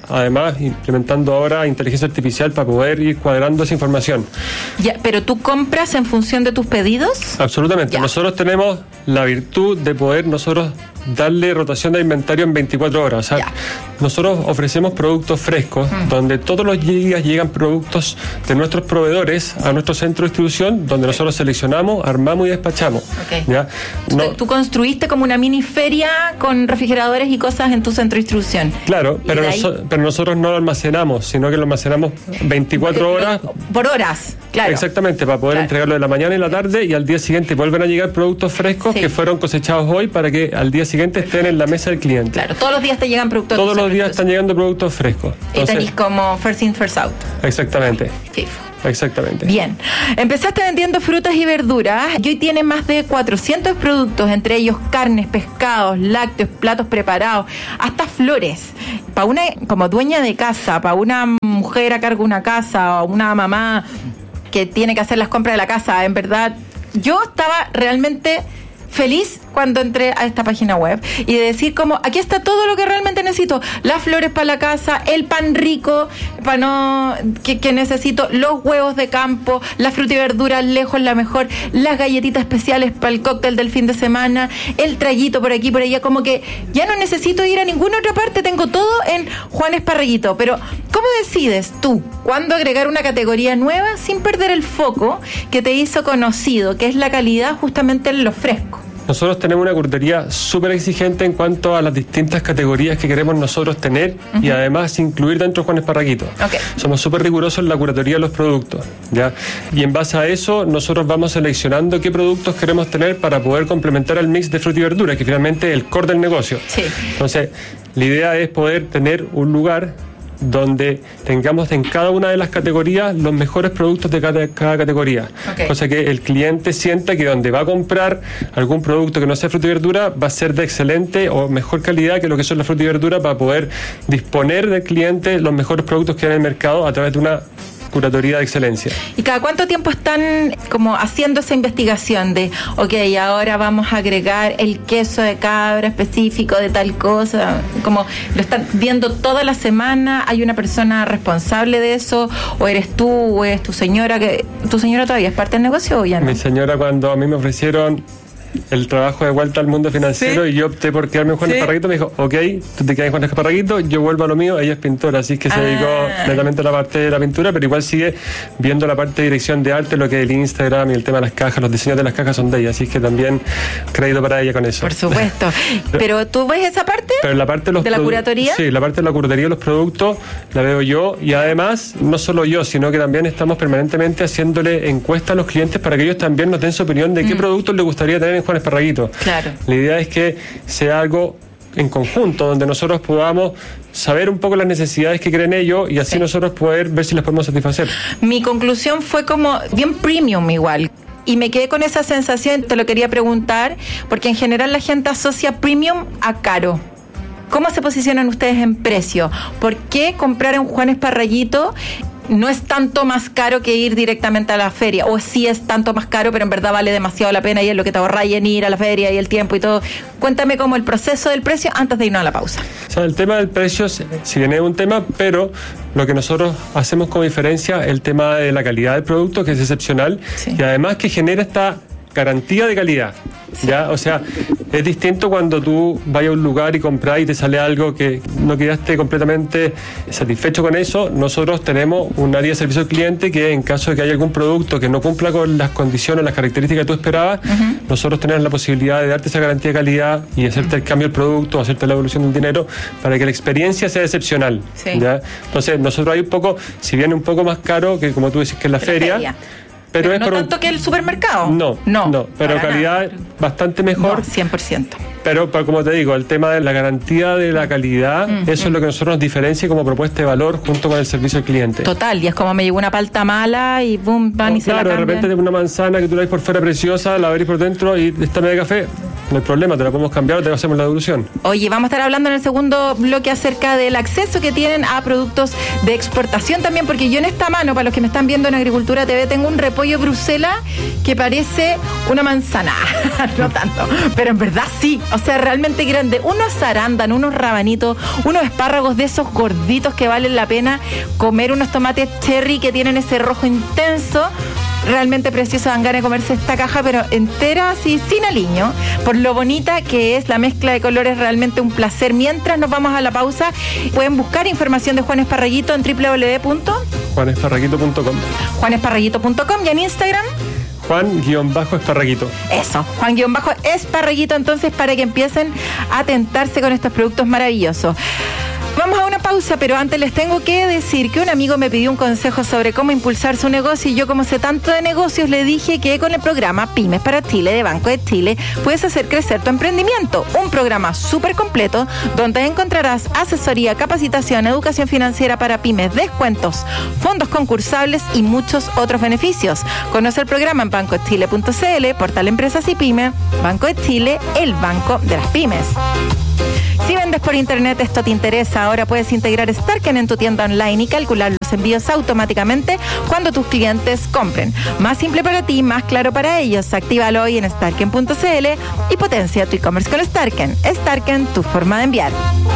además implementando ahora inteligencia artificial para poder ir cuadrando esa información. Ya, pero tú compras en función de tus pedidos. Absolutamente. Ya. Nosotros tenemos la virtud de poder nosotros darle rotación de inventario en veinticuatro horas. O sea, ya. Nosotros ofrecemos productos frescos, mm. donde todos los días llegan productos de nuestros proveedores a nuestro centro de distribución, donde nosotros seleccionamos, armamos y despachamos. Okay. ¿Ya? No, tú construiste como una mini feria con refrigeradores y cosas en tu centro de distribución. Claro, pero, noso- pero nosotros no lo almacenamos, sino que lo almacenamos veinticuatro horas. Por horas, claro. Exactamente, para poder claro. entregarlo de la mañana y la tarde, y al día siguiente vuelven a llegar productos frescos sí. que fueron cosechados hoy para que al día siguiente estén en la mesa del cliente. Claro, todos los días te llegan productos Todos los días están llegando productos frescos. Entonces, y tenéis como first in, first out. Exactamente. Sí. Exactamente. Bien. Empezaste vendiendo frutas y verduras y hoy tienes más de cuatrocientos productos, entre ellos carnes, pescados, lácteos, platos preparados, hasta flores. Para una, como dueña de casa, para una mujer a cargo de una casa o una mamá que tiene que hacer las compras de la casa, en verdad, yo estaba realmente feliz cuando entré a esta página web y de decir como, aquí está todo lo que realmente necesito, las flores para la casa, el pan rico para no que, que necesito, los huevos de campo, la fruta y verdura lejos la mejor, las galletitas especiales para el cóctel del fin de semana, el traguito por aquí por allá, como que ya no necesito ir a ninguna otra parte, tengo todo en Juan Esparraguito. Pero ¿cómo decides tú cuándo agregar una categoría nueva sin perder el foco que te hizo conocido, que es la calidad justamente en lo fresco? Nosotros tenemos una curaduría súper exigente en cuanto a las distintas categorías que queremos nosotros tener uh-huh. y además incluir dentro de Juan Esparraguito. Okay. Somos súper rigurosos en la curaduría de los productos, ¿ya? Y en base a eso nosotros vamos seleccionando qué productos queremos tener para poder complementar el mix de fruta y verdura, que finalmente es el core del negocio. Sí. Entonces, la idea es poder tener un lugar donde tengamos en cada una de las categorías los mejores productos de cada, cada categoría. Okay. Cosa que el cliente sienta que donde va a comprar algún producto que no sea fruta y verdura va a ser de excelente o mejor calidad que lo que son las frutas y verduras, para poder disponer del cliente los mejores productos que hay en el mercado a través de una curatoría de excelencia. ¿Y cada cuánto tiempo están como haciendo esa investigación de, ok, ahora vamos a agregar el queso de cabra específico de tal cosa? Como lo están viendo toda la semana, ¿hay una persona responsable de eso? ¿O eres tú o es tu señora? Que ¿tu señora todavía es parte del negocio o ya no? Mi señora, cuando a mí me ofrecieron el trabajo de vuelta al mundo financiero, ¿sí? Y yo opté por quedarme en Juan ¿Sí? Esparraguito, me dijo, ok, tú te quedas en Juan Esparraguito, yo vuelvo a lo mío. Ella es pintora, así que ah. se dedicó netamente a la parte de la pintura, pero igual sigue viendo la parte de dirección de arte, lo que es el Instagram y el tema de las cajas, los diseños de las cajas son de ella, así que también crédito para ella con eso. Por supuesto. Pero ¿tú ves esa parte? Pero la parte de, los ¿De la produ- curatoría? Sí, la parte de la curatoría de los productos la veo yo, y además, no solo yo, sino que también estamos permanentemente haciéndole encuestas a los clientes para que ellos también nos den su opinión de qué mm. productos les gustaría tener en Juan Esparraguito. Claro. La idea es que sea algo en conjunto, donde nosotros podamos saber un poco las necesidades que creen ellos y así sí. nosotros poder ver si las podemos satisfacer. Mi conclusión fue como bien premium igual. Y me quedé con esa sensación, te lo quería preguntar, porque en general la gente asocia premium a caro. ¿Cómo se posicionan ustedes en precio? ¿Por qué comprar en Juan Esparraguito no es tanto más caro que ir directamente a la feria? O sí es tanto más caro, pero en verdad vale demasiado la pena y es lo que te ahorráis en ir a la feria y el tiempo y todo. Cuéntame cómo el proceso del precio antes de irnos a la pausa. O sea, el tema del precio, si bien es un tema, pero lo que nosotros hacemos como diferencia es el tema de la calidad del producto, que es excepcional, sí. y además que genera esta garantía de calidad. ¿Ya? O sea, es distinto cuando tú vayas a un lugar y compras y te sale algo que no quedaste completamente satisfecho con eso. Nosotros tenemos un área de servicio al cliente que, en caso de que haya algún producto que no cumpla con las condiciones, las características que tú esperabas, uh-huh. nosotros tenemos la posibilidad de darte esa garantía de calidad y hacerte el cambio del producto, hacerte la evolución del dinero para que la experiencia sea excepcional. Sí. ¿Ya? Entonces, nosotros hay un poco, si viene un poco más caro que, como tú decís, que es la feria, feria. Pero, pero es no por tanto un... que el supermercado. No, no, no pero calidad nada. Bastante mejor. No, cien por ciento. Pero, pero como te digo, el tema de la garantía de la calidad, mm, eso mm. es lo que nosotros nos diferencia como propuesta de valor junto con el servicio al cliente. Total, y es como me llegó una palta mala y boom, van no, y se claro, la cambian. Claro, de repente de una manzana que tú la ves por fuera preciosa, la abrís por dentro y esta media de café, no hay problema, te la podemos cambiar o te hacemos la devolución. Oye, vamos a estar hablando en el segundo bloque acerca del acceso que tienen a productos de exportación también, porque yo en esta mano, para los que me están viendo en Agricultura T V, tengo un repollo Bruselas que parece una manzana, no tanto, pero en verdad sí, o sea, realmente grande, unos arándanos, unos rabanitos, unos espárragos de esos gorditos que valen la pena comer, unos tomates cherry que tienen ese rojo intenso. Realmente precioso, dan ganas de comerse esta caja, pero entera, así, sin aliño, por lo bonita que es, la mezcla de colores, realmente un placer. Mientras nos vamos a la pausa, pueden buscar información de Juan Esparraguito en doble u doble u doble u punto juan esparraguito punto com juan esparraguito punto com y en Instagram Juan-Esparraguito. Eso, Juan-Esparraguito, entonces, para que empiecen a tentarse con estos productos maravillosos. Vamos a una pausa, pero antes les tengo que decir que un amigo me pidió un consejo sobre cómo impulsar su negocio y yo, como sé tanto de negocios, le dije que con el programa Pymes para Chile de Banco de Chile puedes hacer crecer tu emprendimiento. Un programa súper completo donde encontrarás asesoría, capacitación, educación financiera para pymes, descuentos, fondos concursables y muchos otros beneficios. Conoce el programa en banco de chile punto c l, portal Empresas y Pymes. Banco de Chile, el banco de las pymes. Si vendes por internet, esto te interesa. Ahora puedes integrar Starken en tu tienda online y calcular los envíos automáticamente cuando tus clientes compren. Más simple para ti, más claro para ellos. Actívalo hoy en starken punto c l y potencia tu e-commerce con Starken. Starken, tu forma de enviar.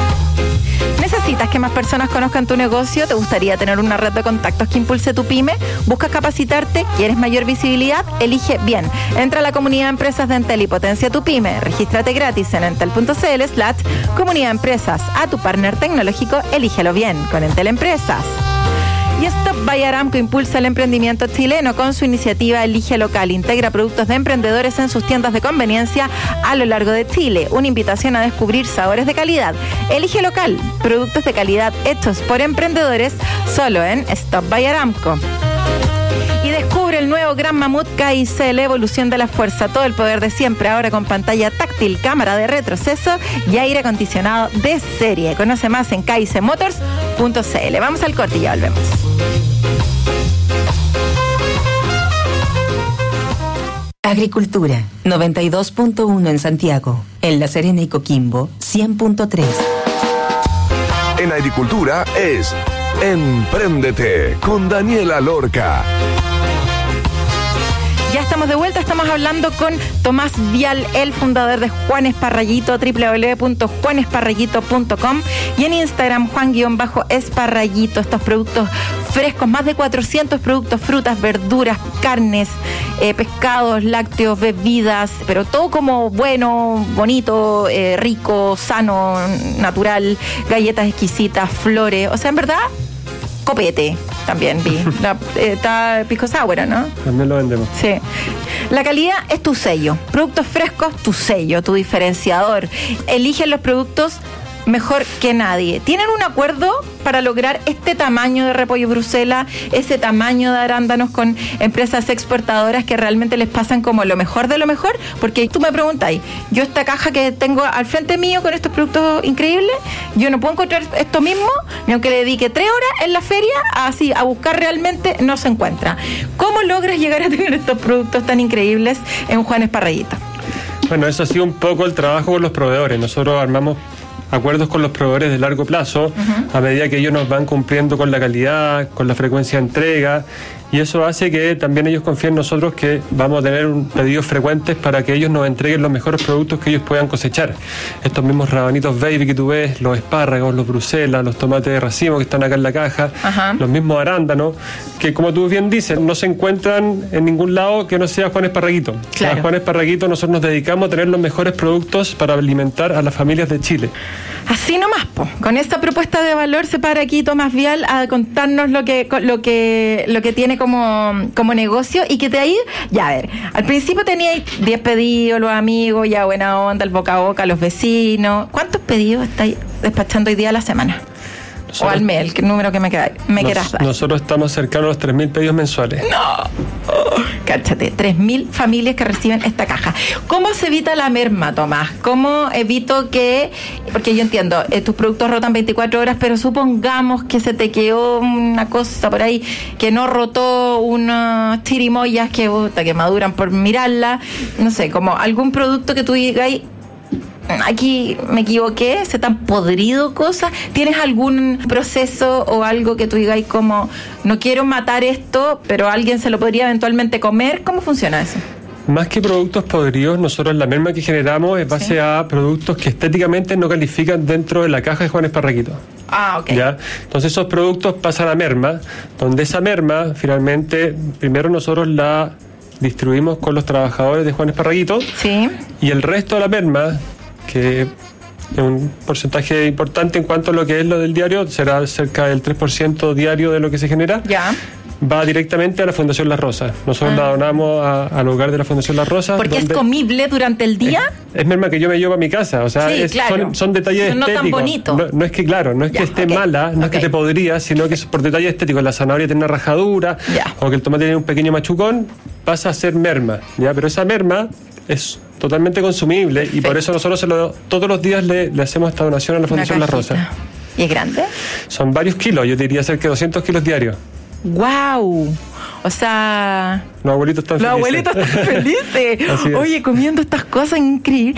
¿Necesitas que más personas conozcan tu negocio? ¿Te gustaría tener una red de contactos que impulse tu pyme? ¿Buscas capacitarte? ¿Quieres mayor visibilidad? Elige bien. Entra a la comunidad de empresas de Entel y potencia tu pyme. Regístrate gratis en entel punto c l slash comunidad de empresas. A tu partner tecnológico, elígelo bien con Entel Empresas. Y Stop by Aramco impulsa el emprendimiento chileno con su iniciativa Elige Local. Integra productos de emprendedores en sus tiendas de conveniencia a lo largo de Chile. Una invitación a descubrir sabores de calidad. Elige Local, productos de calidad hechos por emprendedores, solo en Stop by Aramco. Y descubre el nuevo Gran Mamut K I C, la evolución de la fuerza, todo el poder de siempre, ahora con pantalla táctil, cámara de retroceso y aire acondicionado de serie. Conoce más en k i c motors punto c l. Vamos al corte y ya volvemos. Agricultura, noventa y dos punto uno en Santiago. En La Serena y Coquimbo, cien punto tres. En Agricultura es Empréndete con Daniela Lorca. Ya estamos de vuelta, estamos hablando con Tomás Vial, el fundador de Juan Esparraguito, doble u doble u doble u punto juan esparraguito punto com y en Instagram Juan-Esparraguito. Estos productos frescos, más de cuatrocientos productos, frutas, verduras, carnes, eh, pescados, lácteos, bebidas, pero todo como bueno, bonito, eh, rico, sano, natural, galletas exquisitas, flores, o sea, en verdad, copete. También vi. La, eh, está pisco sour, ¿no? También lo vendemos. Sí. La calidad es tu sello. Productos frescos, tu sello, tu diferenciador. Eligen los productos mejor que nadie. ¿Tienen un acuerdo para lograr este tamaño de repollo Bruselas, ese tamaño de arándanos con empresas exportadoras que realmente les pasan como lo mejor de lo mejor? Porque tú me preguntáis, yo esta caja que tengo al frente mío con estos productos increíbles, yo no puedo encontrar esto mismo, ni aunque le dedique tres horas en la feria, así a buscar realmente, no se encuentra. ¿Cómo logras llegar a tener estos productos tan increíbles en Juan Esparraguito? Bueno, eso ha sido un poco el trabajo con los proveedores. Nosotros armamos acuerdos con los proveedores de largo plazo, uh-huh. a medida que ellos nos van cumpliendo con la calidad, con la frecuencia de entrega, y eso hace que también ellos confíen en nosotros que vamos a tener un pedidos frecuentes para que ellos nos entreguen los mejores productos que ellos puedan cosechar. Estos mismos rabanitos baby que tú ves, los espárragos, los bruselas, los tomates de racimo que están acá en la caja, uh-huh. los mismos arándanos, que como tú bien dices, no se encuentran en ningún lado que no sea Juan Esparraguito. Claro. A Juan Esparraguito nosotros nos dedicamos a tener los mejores productos para alimentar a las familias de Chile. Así nomás, po. Con esta propuesta de valor se para aquí Tomás Vial a contarnos lo que lo que lo que tiene como, como negocio y que te ha ido. Ya, a ver, al principio teníais diez pedidos, los amigos, ya buena onda, el boca a boca, los vecinos. ¿Cuántos pedidos estáis despachando hoy día a la semana? o al mes, el número que me, queda, me Nos, quieras dar. Nosotros estamos cercanos a los tres mil pedidos mensuales. ¡No! Oh, cáchate, tres mil familias que reciben esta caja. ¿Cómo se evita la merma, Tomás? ¿Cómo evito que...? Porque yo entiendo, eh, tus productos rotan veinticuatro horas, pero supongamos que se te quedó una cosa por ahí, que no rotó unas chirimoyas que, puta, que maduran por mirarla. No sé, como algún producto que tú digas... Aquí me equivoqué, se te han podrido cosas. ¿Tienes algún proceso o algo que tú digas como no quiero matar esto, pero alguien se lo podría eventualmente comer? ¿Cómo funciona eso? Más que productos podridos, nosotros la merma que generamos es base ¿Sí? a productos que estéticamente no califican dentro de la caja de Juan Esparraquito. Ah, ok. ¿Ya? Entonces esos productos pasan a merma, donde esa merma finalmente, primero nosotros la distribuimos con los trabajadores de Juan Esparraquito. Sí. Y el resto de la merma, que es un porcentaje importante en cuanto a lo que es lo del diario, será cerca del tres por ciento diario de lo que se genera, ya. va directamente a la Fundación Las Rosas. Nosotros ah. la donamos a, al hogar de la Fundación Las Rosas. ¿Porque es comible durante el día? Es, es merma que yo me llevo a mi casa, o sea, sí, es, claro. son, son detalles Son no estéticos. Tan bonito. No, no es que, claro, no es ya, que esté okay. mala, no okay. es que te podría, sino que es por detalles estéticos. La zanahoria tiene una rajadura, ya. o que el tomate tiene un pequeño machucón, pasa a ser merma, ¿ya? Pero esa merma es totalmente consumible. Perfecto. Y por eso nosotros se lo, todos los días le, le hacemos esta donación a la Fundación Las Rosas. ¿Y es grande? Son varios kilos, yo diría cerca de doscientos kilos diarios. ¡Wow! O sea... Los abuelitos están los felices. Los abuelitos están felices. Oye, comiendo estas cosas increíbles.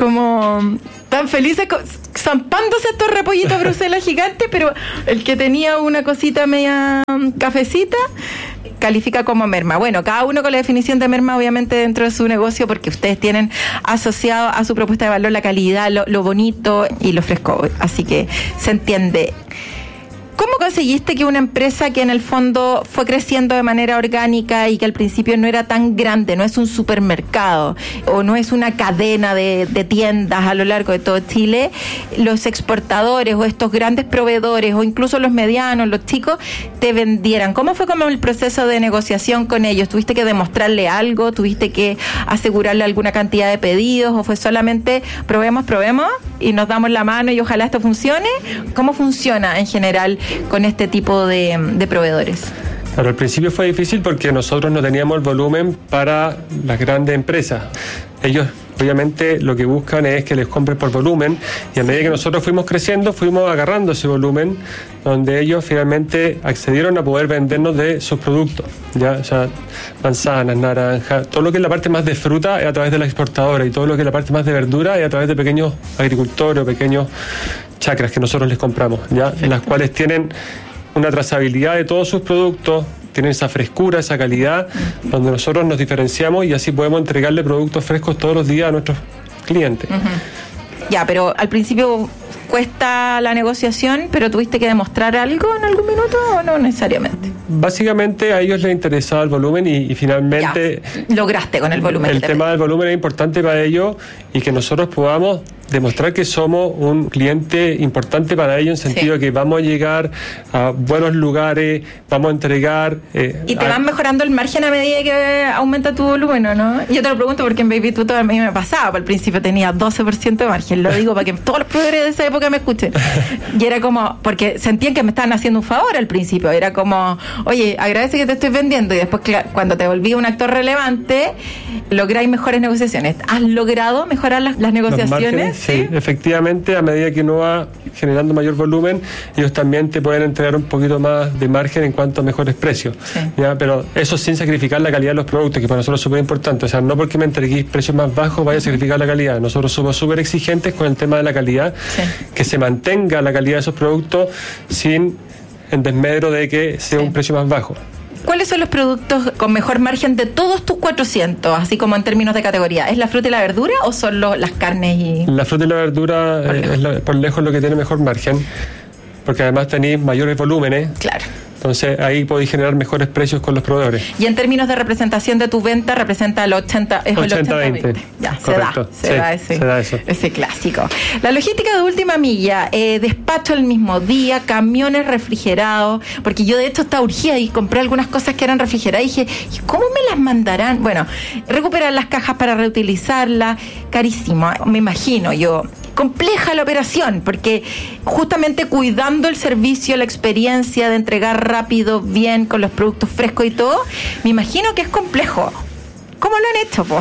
Como tan felices, zampándose estos repollitos Bruselas gigantes, pero el que tenía una cosita media cafecita califica como merma. Bueno, cada uno con la definición de merma, obviamente, dentro de su negocio, porque ustedes tienen asociado a su propuesta de valor la calidad, lo, lo bonito y lo fresco. Así que se entiende. ¿Cómo conseguiste que una empresa que en el fondo fue creciendo de manera orgánica y que al principio no era tan grande, no es un supermercado o no es una cadena de, de tiendas a lo largo de todo Chile, los exportadores o estos grandes proveedores o incluso los medianos, los chicos, te vendieran? ¿Cómo fue como el proceso de negociación con ellos? ¿Tuviste que demostrarle algo? ¿Tuviste que asegurarle alguna cantidad de pedidos? ¿O fue solamente probemos, probemos y nos damos la mano y ojalá esto funcione? ¿Cómo funciona en general con este tipo de, de proveedores? Claro, al principio fue difícil porque nosotros no teníamos el volumen para las grandes empresas. Ellos obviamente lo que buscan es que les compren por volumen y a medida que nosotros fuimos creciendo fuimos agarrando ese volumen donde ellos finalmente accedieron a poder vendernos de sus productos, ya, o sea, manzanas, naranjas, todo lo que es la parte más de fruta es a través de la exportadora y todo lo que es la parte más de verdura es a través de pequeños agricultores o pequeños chacras que nosotros les compramos, ya, en las cuales tienen una trazabilidad de todos sus productos, tienen esa frescura, esa calidad, donde nosotros nos diferenciamos y así podemos entregarle productos frescos todos los días a nuestros clientes. Uh-huh. Ya, pero al principio cuesta la negociación, pero ¿tuviste que demostrar algo en algún minuto o no necesariamente? Básicamente a ellos les interesaba el volumen y, y finalmente... Ya, lograste con el volumen. El tema del volumen es importante para ellos y que nosotros podamos demostrar que somos un cliente importante para ellos en sentido sí. de que vamos a llegar a buenos lugares, vamos a entregar... Eh, y te a... van mejorando el margen a medida que aumenta tu volumen, ¿no? Yo te lo pregunto porque en Baby Tuto a mí me pasaba, al principio tenía doce por ciento de margen, lo digo para que todos los proveedores de esa época me escuchen. Y era como, porque sentían que me estaban haciendo un favor al principio, era como, oye, agradece que te estoy vendiendo y después cuando te volví un actor relevante, lográis mejores negociaciones. ¿Has logrado mejorar las, las negociaciones? Sí, efectivamente, a medida que uno va generando mayor volumen, ellos también te pueden entregar un poquito más de margen en cuanto a mejores precios. Sí. ¿Ya? Pero eso sin sacrificar la calidad de los productos, que para nosotros es súper importante. O sea, no porque me entreguéis precios más bajos vaya a sacrificar la calidad. Nosotros somos súper exigentes con el tema de la calidad, sí. que se mantenga la calidad de esos productos sin en desmedro de que sea sí. un precio más bajo. ¿Cuáles son los productos con mejor margen de todos tus cuatrocientos, así como en términos de categoría? ¿Es la fruta y la verdura o son lo, las carnes y...? La fruta y la verdura por lejos. es la, por lejos lo que tiene mejor margen, porque además tenéis mayores volúmenes. Claro. Entonces ahí podéis generar mejores precios con los proveedores. Y en términos de representación de tu venta, representa el ochenta, es el ochenta veinte. Ya, correcto. se da, se, sí, da ese, se da eso. ese clásico. La logística de última milla, eh, despacho el mismo día, camiones refrigerados, porque yo de hecho estaba urgida y compré algunas cosas que eran refrigeradas y dije, ¿cómo me las mandarán? Bueno, recuperar las cajas para reutilizarlas, carísimo, me imagino yo. compleja la operación, porque justamente cuidando el servicio, la experiencia de entregar rápido, bien, con los productos frescos y todo, me imagino que es complejo. ¿Cómo lo han hecho, po?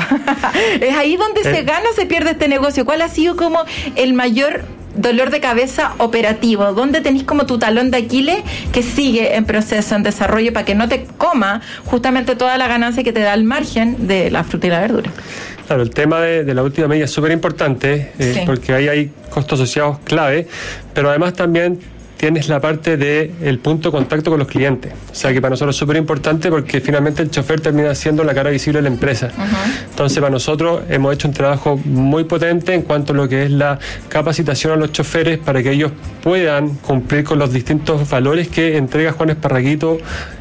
Es ahí donde eh. se gana o se pierde este negocio. ¿Cuál ha sido como el mayor dolor de cabeza operativo? ¿Dónde tenés como tu talón de Aquiles que sigue en proceso, en desarrollo, para que no te coma justamente toda la ganancia que te da el margen de la fruta y la verdura? Claro, el tema de, de la última medida es súper importante, eh, sí. porque ahí hay costos asociados clave, pero además también tienes la parte del punto de contacto con los clientes. O sea que para nosotros es súper importante porque finalmente el chofer termina siendo la cara visible de la empresa. Uh-huh. Entonces para nosotros hemos hecho un trabajo muy potente en cuanto a lo que es la capacitación a los choferes para que ellos puedan cumplir con los distintos valores que entrega Juan Esparraguito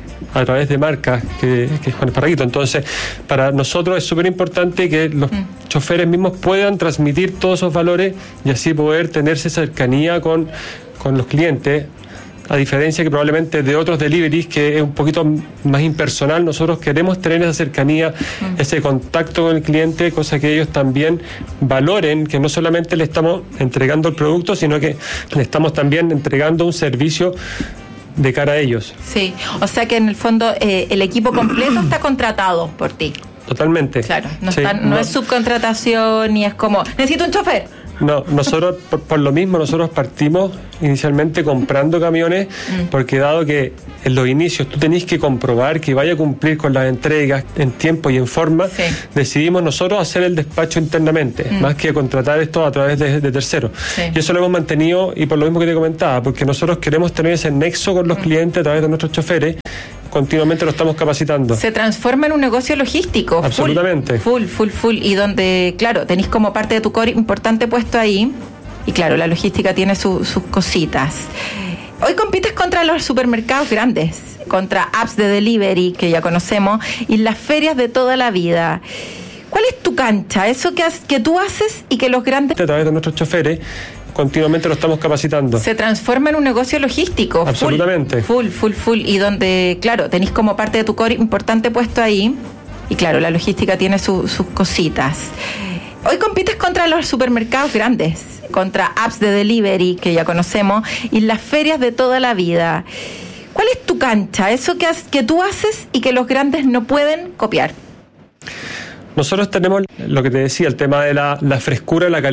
a través de marcas que, que es Juan Esparraguito. Entonces, para nosotros es súper importante que los mm. choferes mismos puedan transmitir todos esos valores y así poder tener esa cercanía con, con los clientes, a diferencia que probablemente de otros deliveries que es un poquito más impersonal. Nosotros queremos tener esa cercanía, mm. ese contacto con el cliente, cosa que ellos también valoren, que no solamente le estamos entregando el producto, sino que le estamos también entregando un servicio de cara a ellos. Sí, o sea que en el fondo eh, el equipo completo está contratado por ti. Totalmente. Claro, no, sí, está, no, no es subcontratación ni es como, necesito un chofer. No, nosotros por, por lo mismo nosotros partimos inicialmente comprando camiones mm. porque dado que en los inicios tú tenés que comprobar que vaya a cumplir con las entregas en tiempo y en forma, sí. decidimos nosotros hacer el despacho internamente, mm. más que contratar esto a través de, de terceros. Sí. Y eso lo hemos mantenido y por lo mismo que te comentaba, porque nosotros queremos tener ese nexo con los mm. clientes a través de nuestros choferes. Continuamente lo estamos capacitando. Se transforma en un negocio logístico. Absolutamente. Full, full, full. Y donde, claro, tenéis como parte de tu core importante puesto ahí. Y claro, la logística tiene su, sus cositas. Hoy compites contra los supermercados grandes, contra apps de delivery que ya conocemos y las ferias de toda la vida. ¿Cuál es tu cancha? Eso que, has, que tú haces y que los grandes... A través de nuestros choferes continuamente lo estamos capacitando. Se transforma en un negocio logístico. Absolutamente. Full, full, full. Y donde, claro, tenéis como parte de tu core importante puesto ahí. Y claro, la logística tiene su, sus cositas. Hoy compites contra los supermercados grandes, contra apps de delivery que ya conocemos y las ferias de toda la vida. ¿Cuál es tu cancha? Eso que, has, que tú haces y que los grandes no pueden copiar. Nosotros tenemos lo que te decía, el tema de la, la frescura, la calidad